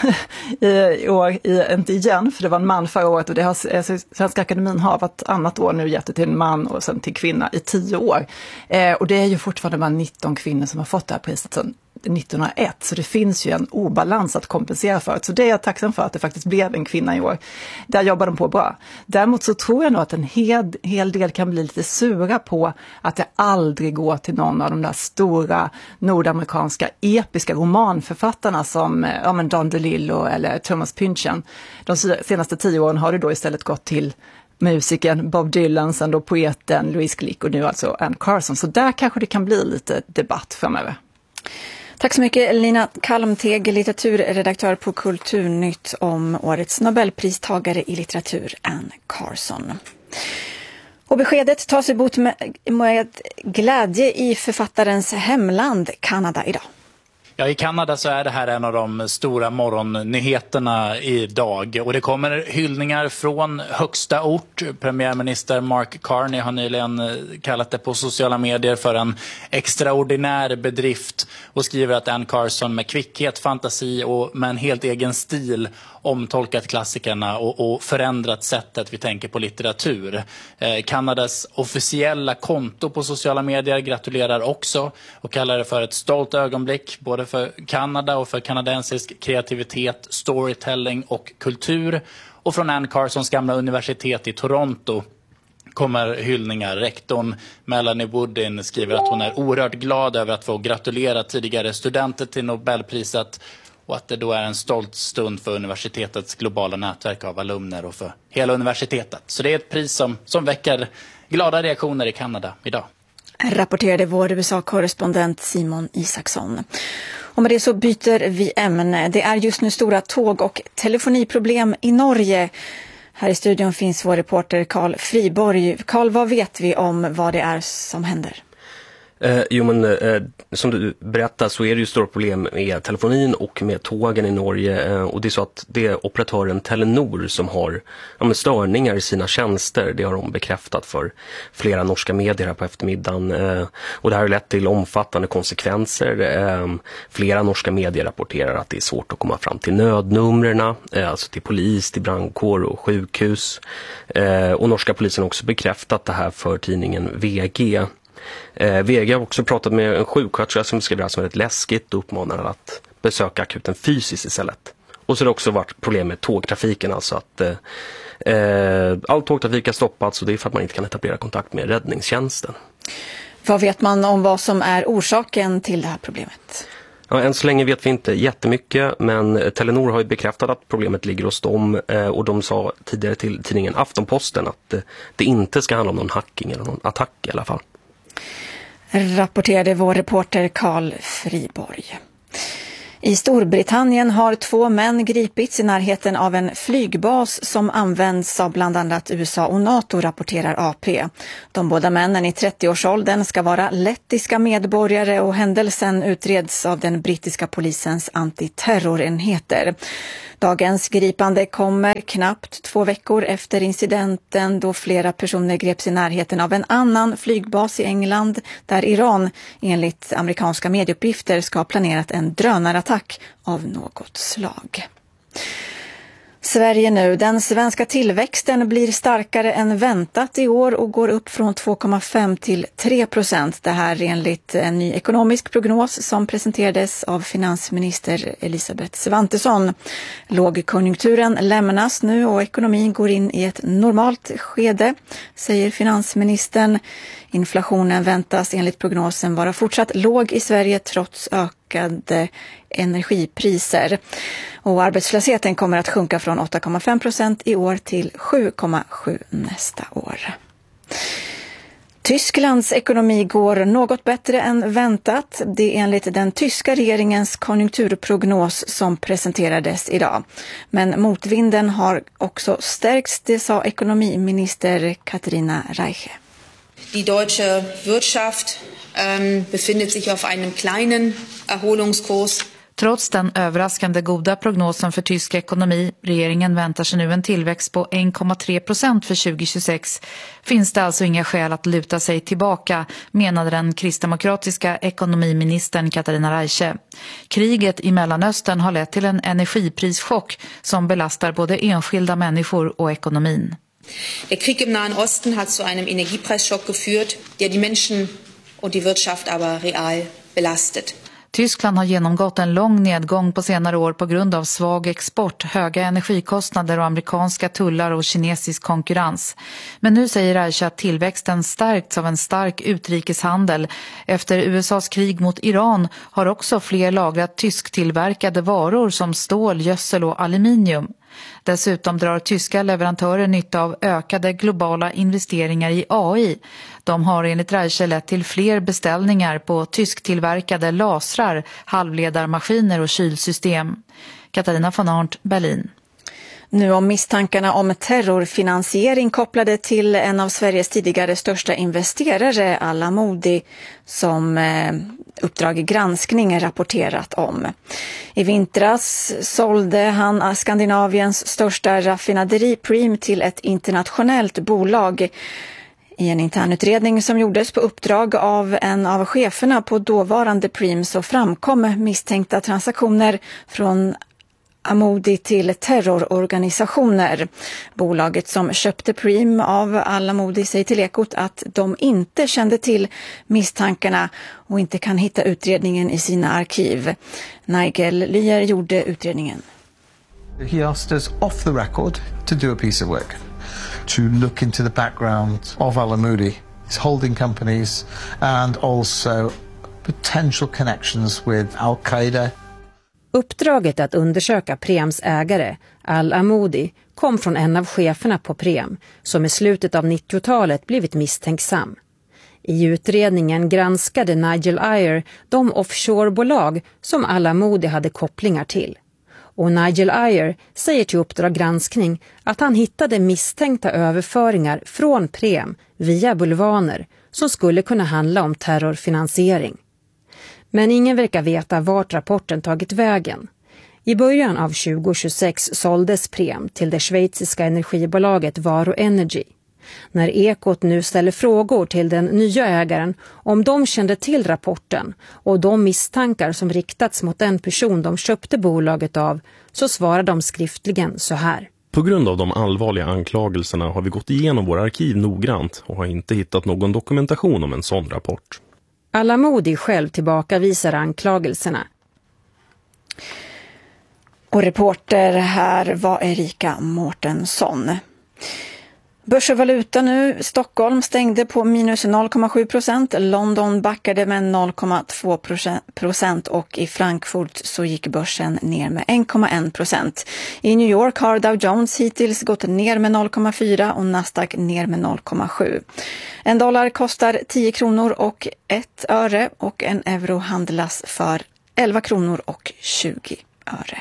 i år, i, inte igen, för det var en man förra året. Och det har, alltså, Svenska Akademin har varit annat år nu gett det till en man och sen till kvinna i tio år. Eh, och det är ju fortfarande bara nitton kvinnor som har fått det här priset sedan nittonhundraett, så det finns ju en obalans att kompensera för. Så det är jag tacksam för att det faktiskt blev en kvinna i år. Där jobbar de på bra. Däremot så tror jag nog att en hel, hel del kan bli lite sura på att det aldrig går till någon av de där stora nordamerikanska episka romanförfattarna som ja, men Don DeLillo eller Thomas Pynchon. De senaste tio åren har det då istället gått till musikern Bob Dylan, sen då poeten Louise Glick och nu alltså Anne Carson. Så där kanske det kan bli lite debatt framöver. Tack så mycket Lina Kalmteg, litteraturredaktör på Kulturnytt, om årets Nobelpristagare i litteratur Anne Carson. Och beskedet tas emot med, med glädje i författarens hemland Kanada idag. Ja, i Kanada så är det här en av de stora morgonnyheterna idag. Och det kommer hyllningar från högsta ort. Premiärminister Mark Carney har nyligen kallat det på sociala medier för en extraordinär bedrift. Och skriver att Anne Carson med kvickhet, fantasi och med en helt egen stil omtolkat klassikerna och, och förändrat sättet vi tänker på litteratur. Eh, Kanadas officiella konto på sociala medier gratulerar också och kallar det för ett stolt ögonblick både för Kanada och för kanadensisk kreativitet, storytelling och kultur. Och från Anne Carsons gamla universitet i Toronto kommer hyllningar. Rektorn Melanie Woodin skriver att hon är oerhört glad över att få gratulera tidigare studenter till Nobelpriset och att det då är en stolt stund för universitetets globala nätverk av alumner och för hela universitetet. Så det är ett pris som, som väcker glada reaktioner i Kanada idag. Rapporterade vår U S A-korrespondent Simon Isaksson. Och med det så byter vi ämne. Det är just nu stora tåg- och telefoniproblem i Norge. Här i studion finns vår reporter Carl Friborg. Carl, vad vet vi om vad det är som händer? Eh, jo men eh, som du berättar så är det ju stora problem med telefonin och med tågen i Norge eh, och det är så att det är operatören Telenor som har ja, med störningar i sina tjänster. Det har de bekräftat för flera norska medier här på eftermiddagen eh, och det här har lett till omfattande konsekvenser. Eh, flera norska medier rapporterar att det är svårt att komma fram till nödnumren, eh, alltså till polis, till brandkår och sjukhus eh, och norska polisen har också bekräftat det här för tidningen V G. Eh, V G har också pratat med en sjuksköterska som beskriver det som väldigt läskigt och uppmanar att besöka akuten fysiskt istället. Och så har det också varit problem med tågtrafiken, alltså att eh, all tågtrafik har stoppats och det är för att man inte kan etablera kontakt med räddningstjänsten. Vad vet man om vad som är orsaken till det här problemet? Ja, än så länge vet vi inte jättemycket, men Telenor har ju bekräftat att problemet ligger hos dem och de sa tidigare till tidningen Aftonposten att det inte ska handla om någon hacking eller någon attack i alla fall. Rapporterade vår reporter Carl Friborg. I Storbritannien har två män gripits i närheten av en flygbas som används av bland annat U S A och NATO, rapporterar A P. De båda männen i trettioårsåldern ska vara lettiska medborgare och händelsen utreds av den brittiska polisens antiterrorenheter. Dagens gripande kommer knappt två veckor efter incidenten då flera personer greps i närheten av en annan flygbas i England där Iran enligt amerikanska medieuppgifter ska ha planerat en drönarattack av något slag. Sverige nu. Den svenska tillväxten blir starkare än väntat i år och går upp från två komma fem till tre procent. Det här enligt en ny ekonomisk prognos som presenterades av finansminister Elisabeth Svantesson. Lågkonjunkturen lämnas nu och ekonomin går in i ett normalt skede, säger finansministern. Inflationen väntas enligt prognosen vara fortsatt låg i Sverige trots ökade energipriser. Och arbetslösheten kommer att sjunka från åtta komma fem procent i år till sju komma sju nästa år. Tysklands ekonomi går något bättre än väntat. Det är enligt den tyska regeringens konjunkturprognos som presenterades idag. Men motvinden har också stärkts, det sa ekonomiminister Katharina Reiche. Die deutsche Wirtschaft ähm, befindet sich auf einem kleinen Erholungskurs. Trots den överraskande goda prognosen för tysk ekonomi, regeringen väntar sig nu en tillväxt på en komma tre procent för tjugo tjugosex, finns det alltså inga skäl att luta sig tillbaka, menade den kristdemokratiska ekonomiministern Katharina Reiche. Kriget i Mellanöstern har lett till en energiprischock som belastar både enskilda människor och ekonomin. Der Krieg im Nahen Osten hat zu einem Energiepreisschock geführt, der die Menschen und die Wirtschaft aber real belastet. Tyskland har genomgått en lång nedgång på senare år på grund av svag export, höga energikostnader och amerikanska tullar och kinesisk konkurrens. Men nu säger Reiche att tillväxten stärkts av en stark utrikeshandel. Efter U S A:s krig mot Iran har också fler lagrat tysktillverkade varor som stål, gödsel och aluminium. Dessutom drar tyska leverantörer nytta av ökade globala investeringar i A I. De har enligt Reiche lett till fler beställningar på tysktillverkade lasrar, halvledarmaskiner och kylsystem. Katarina von Arndt, Berlin. Nu om misstankarna om terrorfinansiering kopplade till en av Sveriges tidigare största investerare, Alamodi, som eh, Uppdrag granskning rapporterat om. I vintras sålde han Skandinaviens största raffinaderi Preem till ett internationellt bolag. I en internutredning som gjordes på uppdrag av en av cheferna på dåvarande Preem så framkom misstänkta transaktioner från Alamodi till terrororganisationer. Bolaget som köpte Preem av Alamodi säger till Ekot att de inte kände till misstankarna och inte kan hitta utredningen i sina arkiv. Nigel Lyer gjorde utredningen. He asked us off the record to do a piece of work, to look into the background of Alamodi, his holding companies and also potential connections with Al-Qaeda. Uppdraget att undersöka Preems ägare, Al-Amoudi, kom från en av cheferna på Preem som i slutet av nittiotalet blivit misstänksam. I utredningen granskade Nigel Lyer de offshorebolag som Al-Amoudi hade kopplingar till. Och Nigel Lyer säger till Uppdrag granskning att han hittade misstänkta överföringar från Preem via bulvaner som skulle kunna handla om terrorfinansiering. Men ingen verkar veta vart rapporten tagit vägen. I början av tjugo tjugosex såldes Preem till det schweiziska energibolaget Varo Energy. När Ekot nu ställer frågor till den nya ägaren om de kände till rapporten och de misstankar som riktats mot den person de köpte bolaget av, så svarar de skriftligen så här. På grund av de allvarliga anklagelserna har vi gått igenom våra arkiv noggrant och har inte hittat någon dokumentation om en sån rapport. Al-Amoudi själv tillbakavisar anklagelserna. Och reporter här var Erika Mårtensson. Börs och valuta nu. Stockholm stängde på minus noll komma sju procent. London backade med noll komma två procent och i Frankfurt så gick börsen ner med en komma en procent. I New York har Dow Jones hittills gått ner med noll komma fyra och Nasdaq ner med noll komma sju. En dollar kostar tio kronor och ett öre och en euro handlas för elva kronor och tjugo öre.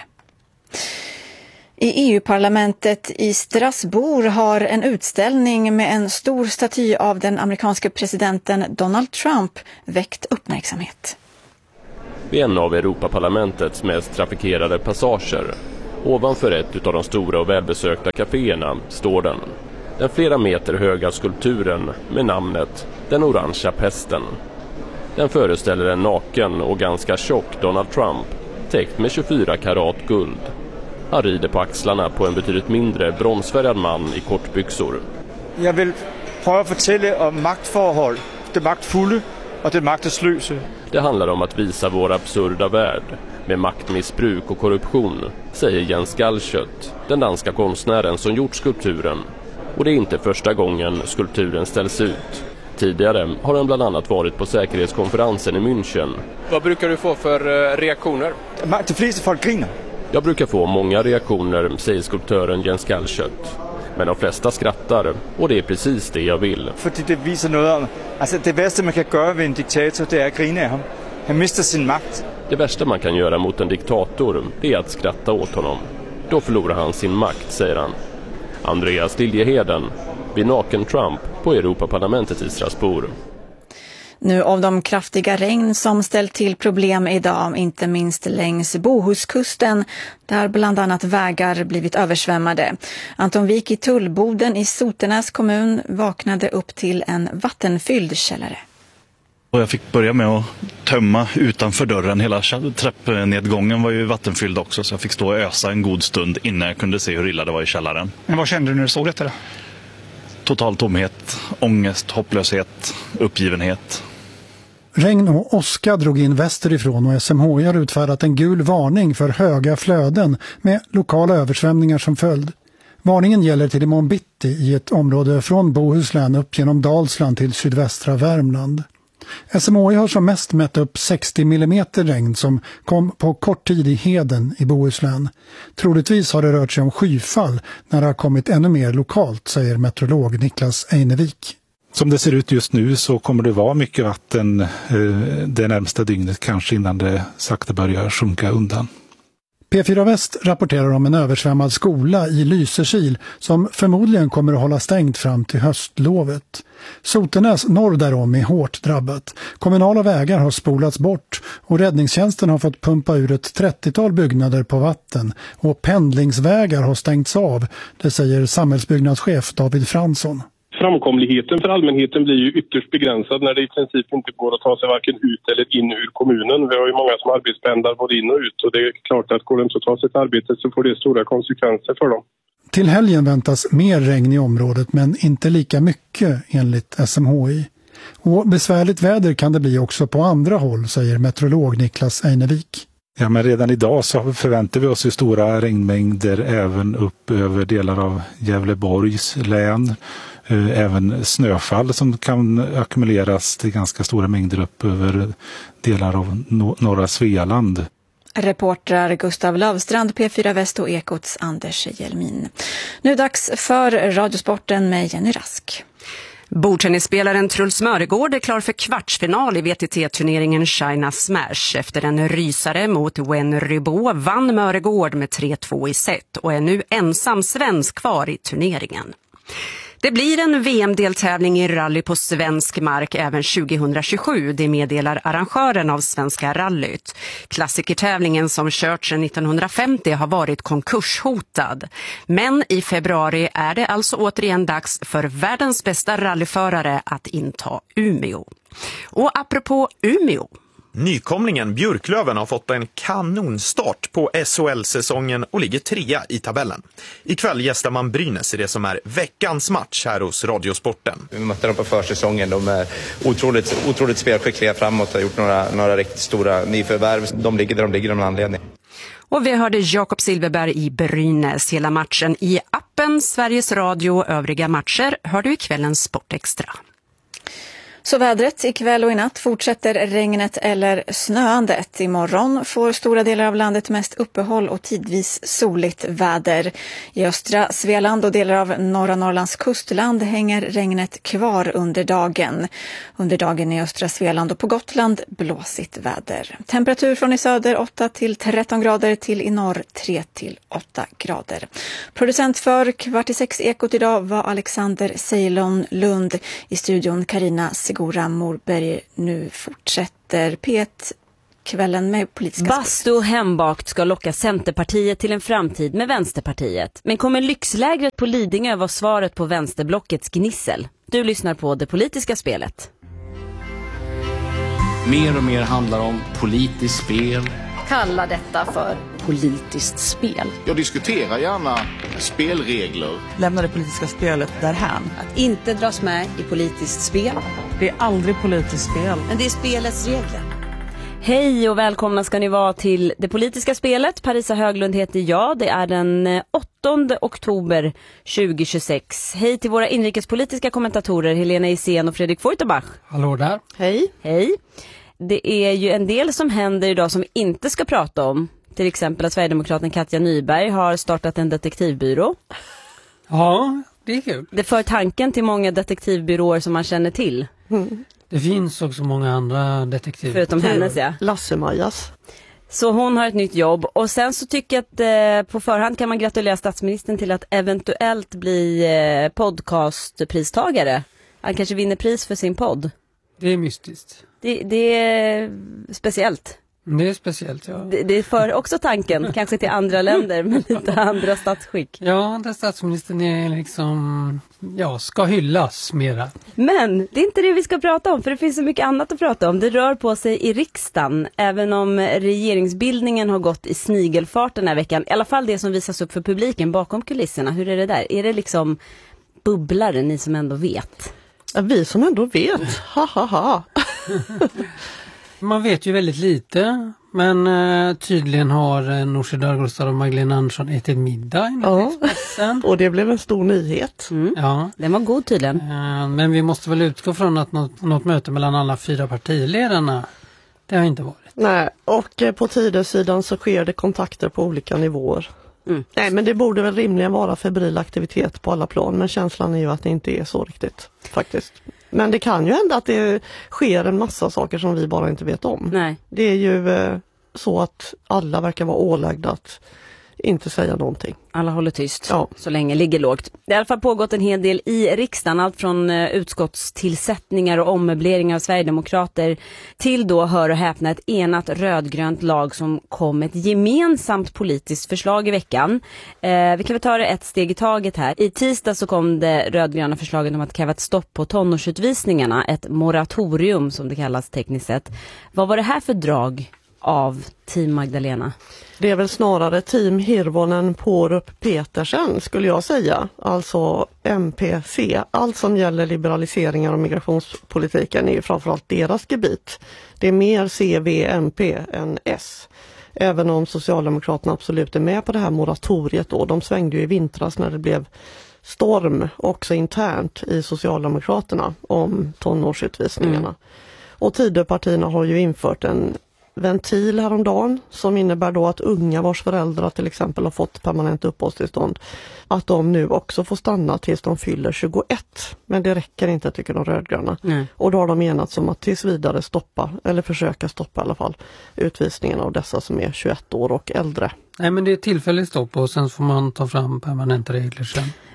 I E U-parlamentet i Strasbourg har en utställning med en stor staty av den amerikanske presidenten Donald Trump väckt uppmärksamhet. Vid en av Europaparlamentets mest trafikerade passager, ovanför ett av de stora och välbesökta kaféerna, står den. Den flera meter höga skulpturen med namnet Den orangea pesten. Den föreställer en naken och ganska tjock Donald Trump, täckt med tjugofyra karat guld. Han rider på axlarna på en betydligt mindre bronsfärgad man i kortbyxor. Jag vill pröva fortälla om maktförhåll, det maktfulla och det makteslösa. Det handlar om att visa vår absurda värld med maktmissbruk och korruption, säger Jens Galschiøt, den danska konstnären som gjort skulpturen. Och det är inte första gången skulpturen ställs ut. Tidigare har den bland annat varit på säkerhetskonferensen i München. Vad brukar du få för reaktioner? De flesta folk griner. Jag brukar få många reaktioner, säger skulptören Jens Galschiøt. Men de flesta skrattar, och det är precis det jag vill. För det visar något om, alltså det värsta man kan göra vid en diktator, det är att grina av honom. Han mister sin makt. Det värsta man kan göra mot en diktator, det är att skratta åt honom. Då förlorar han sin makt, säger han. Andreas Liljeheden, vid naken Trump på Europaparlamentet i Strasbourg. Nu av de kraftiga regn som ställt till problem idag, inte minst längs Bohuskusten, där bland annat vägar blivit översvämmade. Anton Wik i Tullboden i Sotenäs kommun vaknade upp till en vattenfylld källare. Och jag fick börja med att tömma utanför dörren. Hela trappnedgången var ju vattenfylld också, så jag fick stå och ösa en god stund innan jag kunde se hur illa det var i källaren. Men vad kände du när du såg detta? Total tomhet, ångest, hopplöshet, uppgivenhet. Regn och åska drog in västerifrån och S M H I har utfärdat en gul varning för höga flöden med lokala översvämningar som följd. Varningen gäller till imorgon bitti i ett område från Bohuslän upp genom Dalsland till sydvästra Värmland. S M H I har som mest mätt upp sextio millimeter regn som kom på kort tid i Heden i Bohuslän. Troligtvis har det rört sig om skyfall när det har kommit ännu mer lokalt, säger meteorolog Niklas Einevik. Som det ser ut just nu så kommer det vara mycket vatten eh, det närmsta dygnet, kanske innan det sakta börjar sjunka undan. P fyra Väst rapporterar om en översvämmad skola i Lysekil som förmodligen kommer att hålla stängt fram till höstlovet. Sotenäs norr därom är hårt drabbat. Kommunala vägar har spolats bort och räddningstjänsten har fått pumpa ur ett trettiotal byggnader på vatten och pendlingsvägar har stängts av, det säger samhällsbyggnadschef David Fransson. Framkomligheten för allmänheten blir ju ytterst begränsad när det i princip inte går att ta sig varken ut eller in ur kommunen. Vi har ju många som arbetspendlar både in och ut, och det är klart att går det inte att ta sig till arbetet så får det stora konsekvenser för dem. Till helgen väntas mer regn i området, men inte lika mycket enligt S M H I. Och besvärligt väder kan det bli också på andra håll, säger meteorolog Niklas Einevik. Ja, men redan idag så förväntar vi oss ju stora regnmängder även upp över delar av Gävleborgs län. Även snöfall som kan ackumuleras till ganska stora mängder upp över delar av norra Svealand. Reportrar Gustav Lavstrand, P fyra Väst och Ekots Anders Hjelmin. Nu dags för Radiosporten med Jenny Rask. Bordtennisspelaren Truls Mörgård är klar för kvartsfinal i V T T-turneringen China Smash. Efter en rysare mot Wen Rybå vann Mörgård med tre två i set och är nu ensam svensk kvar i turneringen. Det blir en V M-deltävling i rally på svensk mark även tjugohundratjugosju, det meddelar arrangören av Svenska rallyt. Klassikertävlingen som kört sedan nittonhundrafemtio har varit konkurshotad. Men i februari är det alltså återigen dags för världens bästa rallyförare att inta Umeå. Och apropå Umeå. Nykomlingen Björklöven har fått en kanonstart på S H L-säsongen och ligger trea i tabellen. Ikväll gästar man Brynäs i det som är veckans match här hos Radiosporten. Vi mötte dem på försäsongen. De är otroligt, otroligt spelskickliga framåt och har gjort några, några riktigt stora nyförvärv. De ligger där de ligger av en anledning. Och vi hörde Jakob Silverberg i Brynäs. Hela matchen i appen Sveriges Radio och övriga matcher hör du i kvällens Sportextra. Så vädret ikväll och i natt fortsätter regnet eller snöandet. Imorgon får stora delar av landet mest uppehåll och tidvis soligt väder. I östra Svealand och delar av norra Norrlands kustland hänger regnet kvar under dagen. Under dagen i östra Svealand och på Gotland blåsigt väder. Temperatur från i söder åtta till tretton grader, till i norr tre till åtta grader. Producent för Kvart i sex Ekot idag var Alexander Ceylon Lund. I studion Carina Segura Morberg. Nu fortsätter P ett kvällen med politiska Bastu och hembakt ska locka Centerpartiet till en framtid med Vänsterpartiet. Men kommer lyxlägret på Lidingö vara svaret på vänsterblockets gnissel? Du lyssnar på Det politiska spelet. Mer och mer handlar om politiskt spel. Kalla detta för politiskt spel. Jag diskuterar gärna spelregler. Lämna det politiska spelet därhän. Att inte dras med i politiskt spel. Det är aldrig politiskt spel. Men det är spelets regler. Hej och välkomna ska ni vara till Det politiska spelet. Parisa Höglund heter jag. Det är den åttonde oktober tjugohundratjugosex. Hej till våra inrikespolitiska kommentatorer Helena Isén och Fredrik Feuterbach. Hallå där. Hej. Hej. Det är ju en del som händer idag som vi inte ska prata om. Till exempel att Sverigedemokraten Katja Nyberg har startat en detektivbyrå. Ja, det är kul. Det för tanken till många detektivbyråer som man känner till. Mm. Det finns också många andra detektiver. Förutom hennes, ja. Lasse-Majas. Så hon har ett nytt jobb. Och sen så tycker jag att eh, på förhand kan man gratulera statsministern till att eventuellt bli eh, podcastpristagare. Han kanske vinner pris för sin podd. Det är mystiskt. Det, det är speciellt. Det är speciellt, ja. Det, det för också tanken, kanske till andra länder med lite andra statsskick. Ja, där statsministern är liksom, ja, ska hyllas mera. Men det är inte det vi ska prata om, för det finns så mycket annat att prata om. Det rör på sig i riksdagen, även om regeringsbildningen har gått i snigelfart den här veckan. I alla fall det som visas upp för publiken bakom kulisserna. Hur är det där? Är det liksom bubblare, ni som ändå vet? Ja, vi som ändå vet, ha ha ha. Man vet ju väldigt lite, men eh, tydligen har eh, Nooshi Dadgostar och Magdalena Andersson ätit middag i ja. Expressen. Och det blev en stor nyhet. Mm. Ja. Den var god tydligen. Eh, men vi måste väl utgå från att något, något möte mellan alla fyra partiledarna, det har inte varit. Nej, och eh, på tidssidan så sker det kontakter på olika nivåer. Mm. Nej, men det borde väl rimligen vara febril aktivitet på alla plan, men känslan är ju att det inte är så riktigt, faktiskt. Men det kan ju hända att det sker en massa saker som vi bara inte vet om. Nej. Det är ju eh, så att alla verkar vara ålagda att inte säga någonting. Alla håller tyst, ja. Så länge ligger lågt. Det har i alla fall pågått en hel del i riksdagen. Allt från eh, utskottstillsättningar och ommöbleringar av Sverigedemokrater till då, hör och häpna, ett enat rödgrönt lag som kom ett gemensamt politiskt förslag i veckan. Eh, vi kan väl ta det ett steg i taget här. I tisdag så kom det rödgröna förslaget om att kräva ett stopp på tonårsutvisningarna. Ett moratorium som det kallas tekniskt sett. Vad var det här för drag av Team Magdalena? Det är väl snarare Team Hirvonen Pårup Petersen skulle jag säga. Alltså M P C. Allt som gäller liberaliseringar och migrationspolitiken är ju framförallt deras gebit. Det är mer C V M P än S. Även om Socialdemokraterna absolut är med på det här moratoriet då. De svängde ju i vintras när det blev storm också internt i Socialdemokraterna om tonårsutvisningarna. Mm. Och Tidöpartierna har ju infört en ventil häromdagen som innebär då att unga vars föräldrar till exempel har fått permanent uppehållstillstånd, att de nu också får stanna tills de fyller tjugoett. Men det räcker inte, tycker de rödgröna. Mm. Och då har de enats om att tills vidare stoppa, eller försöka stoppa i alla fall, utvisningen av dessa som är tjugoett år och äldre. Nej, men det är tillfälligt stopp och sen får man ta fram permanenta regler sen.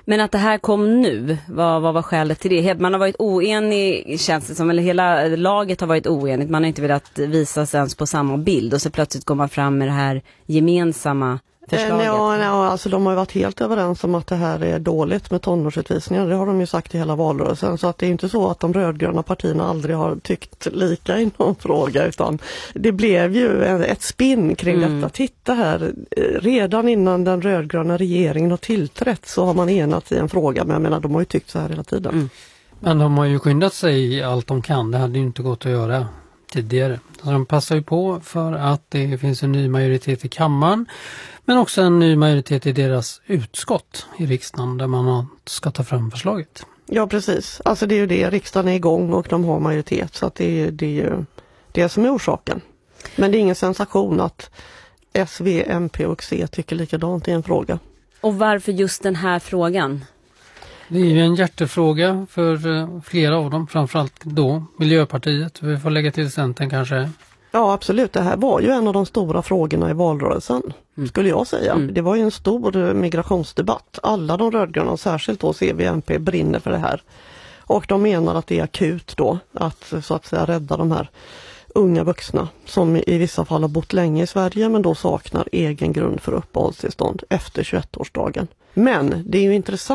Men att det här kom nu, vad, vad var skälet till det? Man har varit oenig, känns det som, eller hela laget har varit oenigt. Man har inte velat visa sig ens på samma bild och så plötsligt går man fram med det här gemensamma förslaget. Ja, ja, alltså de har ju varit helt överens om att det här är dåligt med tonårsutvisningar. Det har de ju sagt i hela valrörelsen. Så att det är inte så att de rödgröna partierna aldrig har tyckt lika i någon fråga, utan det blev ju ett spinn kring mm. detta. Titta här, redan innan den rödgröna regeringen har tillträtt så har man enats i en fråga, men jag menar, de har ju tyckt så här hela tiden. Mm. Men de har ju skyndat sig allt de kan. Det hade ju inte gått att göra tidigare. Så de passar ju på för att det finns en ny majoritet i kammaren, men också en ny majoritet i deras utskott i riksdagen där man ska ta fram förslaget. Ja, precis. Alltså det är ju det. Riksdagen är igång och de har majoritet, så att det är, det är ju det som är orsaken. Men det är ingen sensation att S, V, M P och C tycker likadant i en fråga. Och varför just den här frågan? Det är ju en hjärtefråga för flera av dem, framförallt då Miljöpartiet. Vi får lägga till Centern kanske. Ja, absolut. Det här var ju en av de stora frågorna i valrörelsen, mm. skulle jag säga. Mm. Det var ju en stor migrationsdebatt. Alla de rödgröna, särskilt då C V M P, brinner för det här. Och de menar att det är akut då att så att säga rädda de här unga vuxna som i vissa fall har bott länge i Sverige men då saknar egen grund för uppehållstillstånd efter tjugoett-årsdagen. Men det är ju intressant